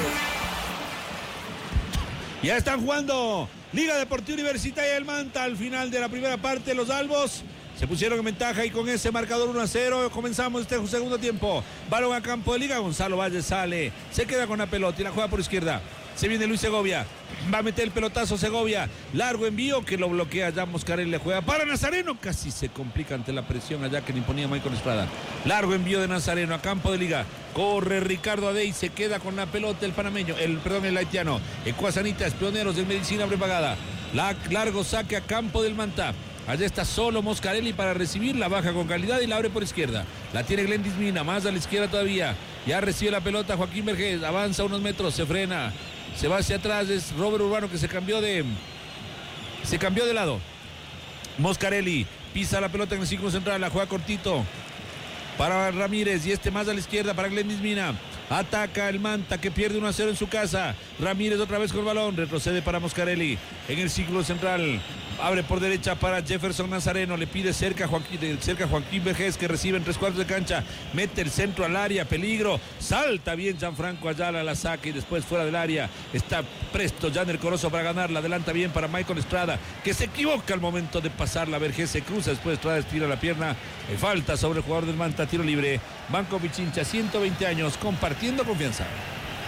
Ya están jugando Liga Deportiva Universitaria del Manta. Al final de la primera parte, los albos se pusieron en ventaja y con ese marcador uno a cero comenzamos este segundo tiempo. Balón a campo de Liga. Gonzalo Valle sale, se queda con la pelota y la juega por izquierda. Se viene Luis Segovia, va a meter el pelotazo Segovia, largo envío que lo bloquea ya Moscarelli, le juega para Nazareno, casi se complica ante la presión allá que le imponía Michael Estrada. Largo envío de Nazareno a campo de Liga, corre Ricardo Adey, se queda con la pelota el panameño, el perdón el haitiano, Ecuasanitas, pioneros de medicina prepagada. La, largo saque a campo del Manta. Allá está solo Moscarelli para recibir, la baja con calidad y la abre por izquierda. La tiene Glendis Mina, más a la izquierda todavía. Ya recibe la pelota Joaquín Vergés, avanza unos metros, se frena, se va hacia atrás. Es Robert Urbano que se cambió de se cambió de lado. Moscarelli pisa la pelota en el círculo central, la juega cortito para Ramírez y este más a la izquierda para Glendis Mina. Ataca el Manta que pierde uno a cero en su casa. Ramírez otra vez con el balón. Retrocede para Moscarelli en el círculo central. Abre por derecha para Jefferson Nazareno. Le pide cerca Joaquín, cerca Joaquín Vergés que recibe en tres cuartos de cancha. Mete el centro al área. Peligro. Salta bien Gianfranco Ayala. La saca y después fuera del área. Está presto Janer Corozo para ganarla. Adelanta bien para Michael Estrada que se equivoca al momento de pasarla. Vergés se cruza. Después Estrada estira la pierna. Falta sobre el jugador del Manta. Tiro libre. Banco Pichincha, ciento veinte años compartiendo confianza.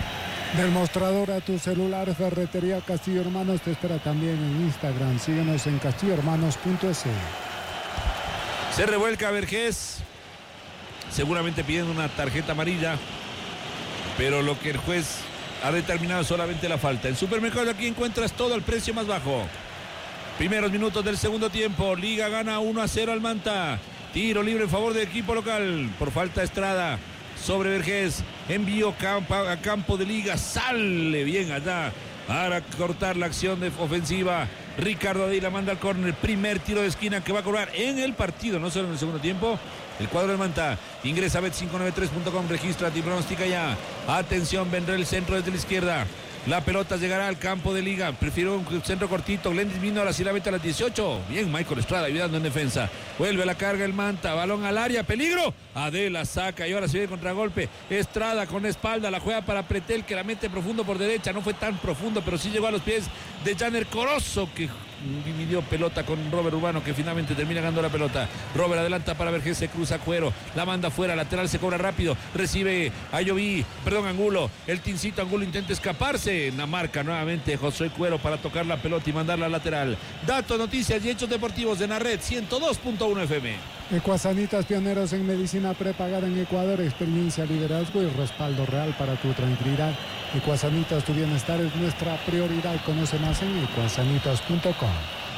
Del mostrador a tu celular, Ferretería Castillo Hermanos te espera también en Instagram. Síguenos en castillo hermanos punto es. Se revuelca Vergés, seguramente pidiendo una tarjeta amarilla, pero lo que el juez ha determinado es solamente la falta. En Supermercados aquí encuentras todo al precio más bajo. Primeros minutos del segundo tiempo, Liga gana uno a cero al Manta. Tiro libre en favor del equipo local por falta de Estrada sobre Vergés. Envío campo, a campo de Liga, sale bien allá para cortar la acción de ofensiva. Ricardo Adey la manda al córner, primer tiro de esquina que va a cobrar en el partido, no solo en el segundo tiempo. El cuadro del Manta ingresa a bet cinco noventa y tres punto com, registra y pronostica ya. Atención, vendrá el centro desde la izquierda. La pelota llegará al campo de Liga. Prefiero un centro cortito. Glendis vino, ahora sí la mete a las dieciocho. Bien, Michael Estrada ayudando en defensa. Vuelve a la carga el Manta. Balón al área. Peligro. Adela saca y ahora se viene contragolpe. Estrada con la espalda. La juega para Pretel que la mete profundo por derecha. No fue tan profundo, pero sí llegó a los pies de Janer Corozo que dividió pelota con Robert Urbano que finalmente termina ganando la pelota. Robert adelanta para Vergés, se cruza Cuero, la manda fuera, lateral se cobra rápido, recibe a Lloví, perdón Angulo, el Tincito Angulo intenta escaparse, en la marca nuevamente Josué Cuero para tocar la pelota y mandarla al lateral. Datos, noticias y hechos deportivos de Narred ciento dos punto uno F M. Ecuasanitas, pioneros en medicina prepagada en Ecuador, experiencia, liderazgo y respaldo real para tu tranquilidad. Ecuasanitas, tu bienestar es nuestra prioridad. Conoce más en ecuasanitas punto com.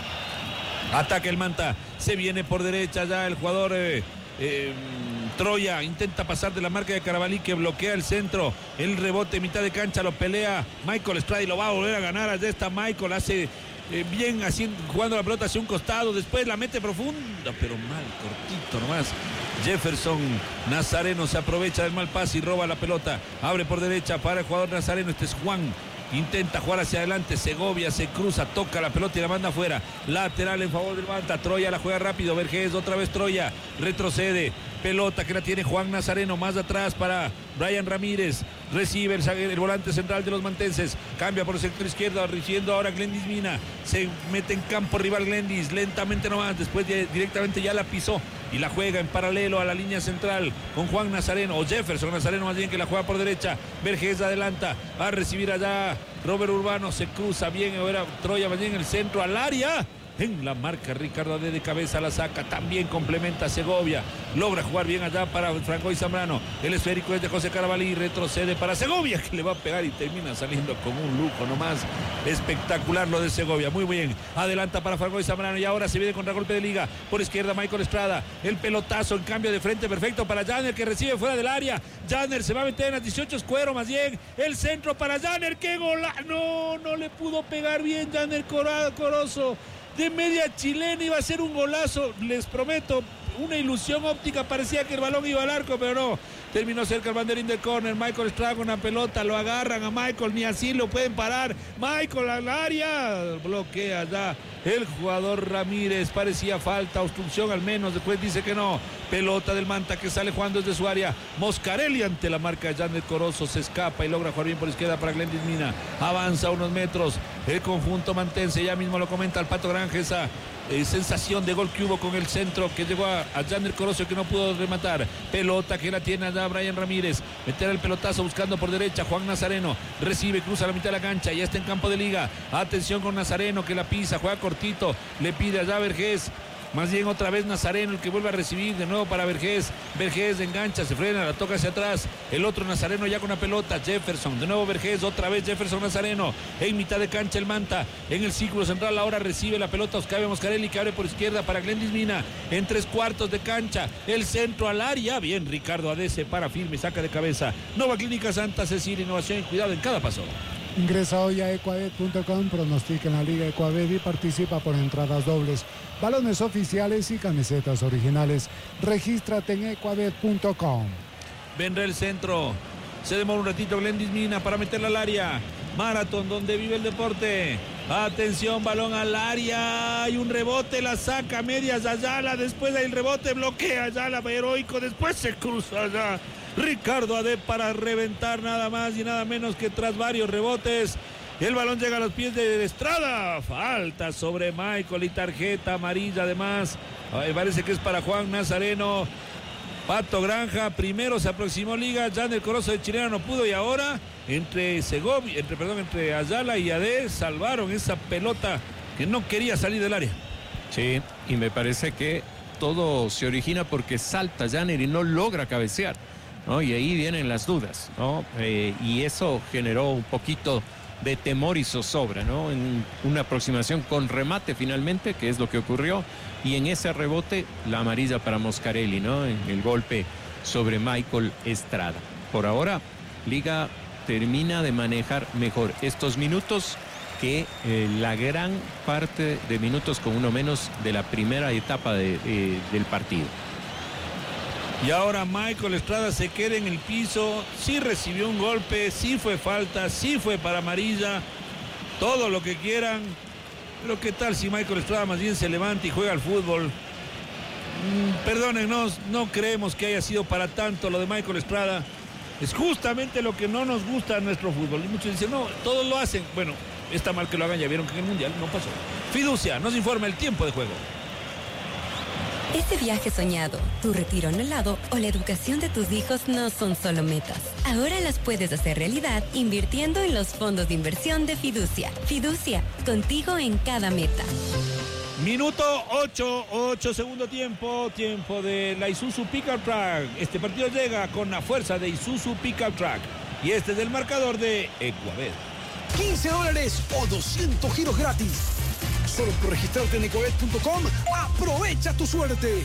Ataca el Manta, se viene por derecha ya el jugador eh, eh, Troya, intenta pasar de la marca de Carabalí que bloquea el centro, el rebote mitad de cancha lo pelea Michael Estrada y lo va a volver a ganar. Allá está Michael, hace eh, bien haciendo, jugando la pelota hacia un costado, después la mete profunda, pero mal, cortito nomás. Jefferson Nazareno se aprovecha del mal pase y roba la pelota, abre por derecha para el jugador Nazareno, este es Juan. Intenta jugar hacia adelante, Segovia se cruza, toca la pelota y la manda afuera. Lateral en favor del Manta, Troya la juega rápido, Vergés otra vez Troya, retrocede, pelota que la tiene Juan Nazareno, más atrás para Brian Ramírez, recibe el, el volante central de los mantenses, cambia por el sector izquierdo, recibiendo ahora Glendis Mina, se mete en campo rival Glendis, lentamente nomás, después de, directamente ya la pisó y la juega en paralelo a la línea central con Juan Nazareno, o Jefferson Nazareno más bien, que la juega por derecha. Vergés adelanta, va a recibir allá Robert Urbano, se cruza bien, ahora Troya más bien el centro al área. En la marca Ricardo Adey de cabeza la saca, también complementa Segovia, logra jugar bien allá para Franco y Zambrano, el esférico es de José Carabalí, retrocede para Segovia que le va a pegar y termina saliendo con un lujo nomás, espectacular lo de Segovia, muy bien, adelanta para Franco y Zambrano y ahora se viene contra golpe de Liga, por izquierda Michael Estrada, el pelotazo en cambio de frente perfecto para Janer que recibe fuera del área, Janer se va a meter en las dieciocho, es Cuero más bien, el centro para Janer, que gola, no, no le pudo pegar bien Janer Corozo. De media chilena iba a ser un golazo, les prometo, una ilusión óptica, parecía que el balón iba al arco, pero no, terminó cerca el banderín del córner. Michael Estrada con una pelota, lo agarran a Michael, ni así lo pueden parar. Michael al área, bloquea ya el jugador Ramírez, parecía falta, obstrucción al menos, después dice que no. Pelota del Manta que sale jugando desde su área. Moscarelli ante la marca de Janet Corozo, se escapa y logra jugar bien por izquierda para Glendis Mina. Avanza unos metros el conjunto mantense, ya mismo lo comenta el Pato Granja, esa eh, sensación de gol que hubo con el centro que llegó a, a Janet Corozo que no pudo rematar. Pelota que la tiene allá Brian Ramírez, meter el pelotazo buscando por derecha Juan Nazareno, recibe, cruza la mitad de la cancha, ya está en campo de Liga. Atención con Nazareno que la pisa, juega cortito, le pide allá a Vergés. Más bien otra vez Nazareno el que vuelve a recibir de nuevo para Vergés. Vergés engancha, se frena, la toca hacia atrás. El otro Nazareno ya con la pelota. Jefferson, de nuevo Vergés, otra vez Jefferson Nazareno. En mitad de cancha el Manta. En el círculo central ahora recibe la pelota Oscar Moscarelli que abre por izquierda para Glendis Mina. En tres cuartos de cancha. El centro al área. Bien, Ricardo Adey se para firme, saca de cabeza. Nova Clínica Santa Cecilia, innovación y cuidado en cada paso. Ingresa hoy a ecuabet punto com, pronostica en la Liga Ecuabet y participa por entradas dobles, balones oficiales y camisetas originales. Regístrate en ecuabet punto com. Vendrá el centro, se demora un ratito Glendis Mina para meterla al área. Maratón donde vive el deporte. Atención, balón al área, hay un rebote, la saca medias Ayala, después hay el rebote, bloquea Ayala, heroico, después se cruza allá Ricardo Adey para reventar nada más y nada menos que tras varios rebotes. El balón llega a los pies de Estrada, falta sobre Michael y tarjeta amarilla además, parece que es para Juan Nazareno. Pato Granja primero se aproximó Liga, ya en el Corozo de Chilena no pudo y ahora entre Segovia, entre, perdón, entre Ayala y Ade salvaron esa pelota que no quería salir del área. Sí, y me parece que todo se origina porque salta Janner y no logra cabecear, ¿no? Y ahí vienen las dudas, ¿no? Eh, y eso generó un poquito de temor y zozobra, ¿no? En una aproximación con remate finalmente, que es lo que ocurrió, y en ese rebote la amarilla para Moscarelli, ¿no? En el golpe sobre Michael Estrada. Por ahora, Liga termina de manejar mejor estos minutos que eh, la gran parte de minutos con uno menos de la primera etapa de, eh, del partido. Y ahora Michael Estrada se queda en el piso, sí recibió un golpe, sí fue falta, sí fue para amarilla, todo lo que quieran. Pero qué tal si Michael Estrada más bien se levanta y juega al fútbol. Mm, perdónennos, no creemos que haya sido para tanto lo de Michael Estrada. Es justamente lo que no nos gusta en nuestro fútbol. Y muchos dicen, no, todos lo hacen. Bueno, está mal que lo hagan, ya vieron que en el Mundial no pasó. Fiducia nos informa el tiempo de juego. Ese viaje soñado, tu retiro anhelado o la educación de tus hijos no son solo metas. Ahora las puedes hacer realidad invirtiendo en los fondos de inversión de Fiducia. Fiducia, contigo en cada meta. Minuto ocho, ocho segundo tiempo, tiempo de la Isuzu Pickup Truck. Este partido llega con la fuerza de Isuzu Pickup Truck. Y este es el marcador de Ecuabet. quince dólares o doscientos giros gratis. Solo por registrarte en ecuabet punto com, aprovecha tu suerte.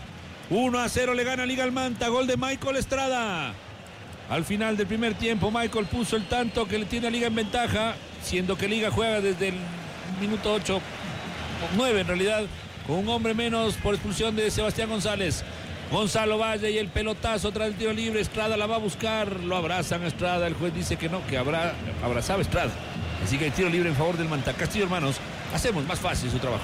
uno a cero le gana Liga al Manta, gol de Michael Estrada. Al final del primer tiempo, Michael puso el tanto que le tiene a Liga en ventaja, siendo que Liga juega desde el minuto ocho, nueve en realidad, con un hombre menos por expulsión de Sebastián González. Gonzalo Valle y el pelotazo tras el tiro libre. Estrada la va a buscar, lo abrazan a Estrada. El juez dice que no, que habrá, abrazaba a Estrada. Así que el tiro libre en favor del Manta. Castillo, hermanos, hacemos más fácil su trabajo.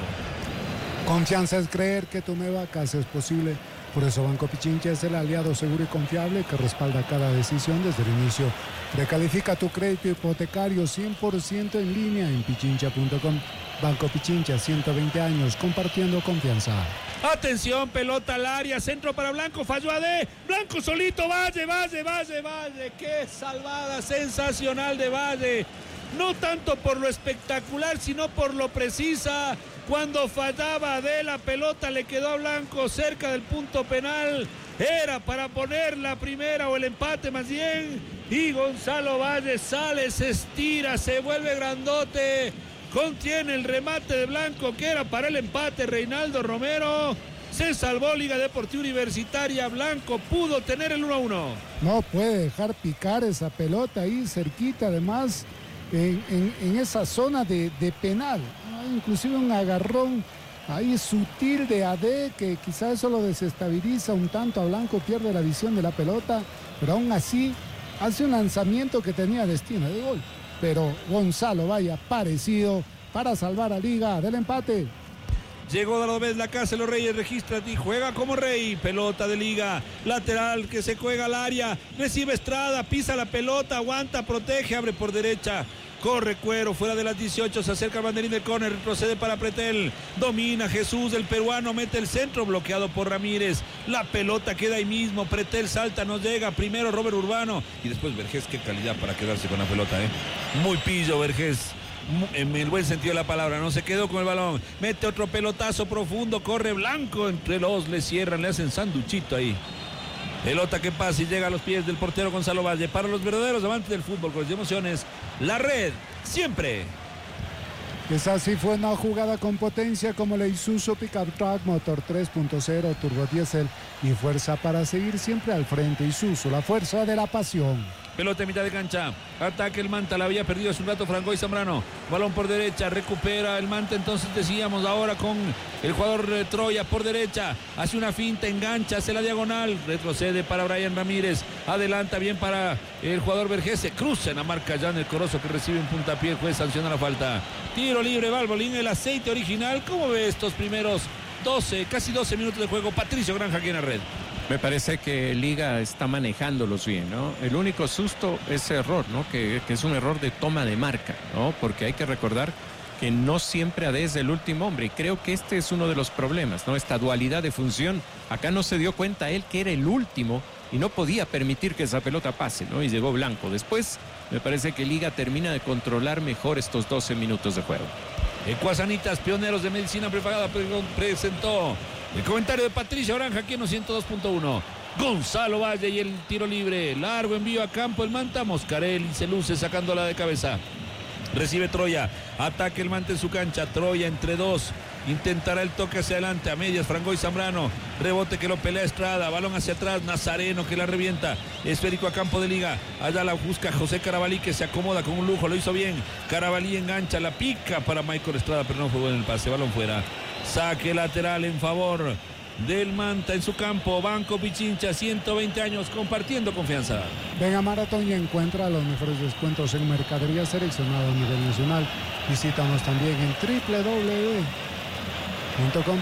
Confianza es creer que tu nueva casa es posible. Por eso Banco Pichincha es el aliado seguro y confiable que respalda cada decisión desde el inicio. Precalifica tu crédito hipotecario cien por ciento en línea en pichincha punto com. Banco Pichincha, ciento veinte años compartiendo confianza. Atención, pelota al área, centro para Blanco, falló a D, Blanco solito, Valle, Valle, Valle, Valle, qué salvada sensacional de Valle, no tanto por lo espectacular, sino por lo precisa. Cuando fallaba D, la pelota le quedó a Blanco cerca del punto penal, era para poner la primera o el empate más bien, y Gonzalo Valle sale, se estira, se vuelve grandote, contiene el remate de Blanco que era para el empate. Reinaldo Romero se salvó. Liga Deportiva Universitaria. Blanco pudo tener el uno a uno. No puede dejar picar esa pelota ahí cerquita, además en, en, en esa zona de, de penal. Hay inclusive un agarrón ahí sutil de A D que quizás eso lo desestabiliza un tanto a Blanco, pierde la visión de la pelota, pero aún así hace un lanzamiento que tenía destino de gol. Pero Gonzalo vaya parecido para salvar a Liga del empate. Llegó de la vez la casa de los Reyes, registra y juega como rey. Pelota de Liga, lateral que se juega al área, recibe Estrada, pisa la pelota, aguanta, protege, abre por derecha. Corre Cuero, fuera de las dieciocho, se acerca al banderín del córner, retrocede para Pretel, domina Jesús, el peruano, mete el centro, bloqueado por Ramírez, la pelota queda ahí mismo, Pretel salta, no llega, primero Robert Urbano, y después Vergés, qué calidad para quedarse con la pelota, ¿eh? Muy pillo Vergés, en el buen sentido de la palabra, no se quedó con el balón, mete otro pelotazo profundo, corre Blanco, entre los le cierran, le hacen sanduchito ahí. Pelota que pasa y llega a los pies del portero Gonzalo Valle. Para los verdaderos amantes del fútbol con las emociones, la red siempre. Esa sí fue una jugada con potencia como la Isuzu Pickup Truck, motor tres punto cero, turbo diésel y fuerza para seguir siempre al frente. Isuzu, la fuerza de la pasión. Pelota en mitad de cancha, ataque el Manta, la había perdido hace un rato Frangoy Zambrano, balón por derecha, recupera el Manta, entonces decíamos ahora con el jugador de Troya por derecha, hace una finta, engancha, hace la diagonal, retrocede para Brian Ramírez, adelanta bien para el jugador Vergés, se cruza en la marca ya en el Corozo que recibe un puntapié, el juez sanciona la falta, tiro libre, Valbolín, el aceite original. ¿Cómo ve estos primeros doce, casi doce minutos de juego? Patricio Granja aquí en la red. Me parece que Liga está manejándolos bien, ¿no? El único susto es error, ¿no? Que, que es un error de toma de marca, ¿no? Porque hay que recordar que no siempre A D es el último hombre. Y creo que este es uno de los problemas, ¿no? Esta dualidad de función. Acá no se dio cuenta él que era el último y no podía permitir que esa pelota pase, ¿no? Y llegó blanco. Después me parece que Liga termina de controlar mejor estos doce minutos de juego. Ecuasanitas, pioneros de medicina prepagada, presentó el comentario de Patricia Oranja aquí en los ciento dos punto uno. Gonzalo Valle y el tiro libre. Largo envío a campo el Manta. Moscarelli se luce sacándola de cabeza. Recibe Troya. Ataque el Manta en su cancha. Troya entre dos. Intentará el toque hacia adelante. A medias, Frangoy Zambrano. Rebote que lo pelea Estrada. Balón hacia atrás. Nazareno que la revienta. Esférico a campo de Liga. Allá la busca José Carabalí que se acomoda con un lujo. Lo hizo bien. Carabalí engancha. La pica para Michael Estrada, pero no fue bueno el pase. Balón fuera. Saque lateral en favor del Manta en su campo. Banco Pichincha, ciento veinte años compartiendo confianza. Ven a Maratón y encuentra los mejores descuentos en mercadería seleccionada a nivel nacional. Visítanos también en doble u doble u doble u punto com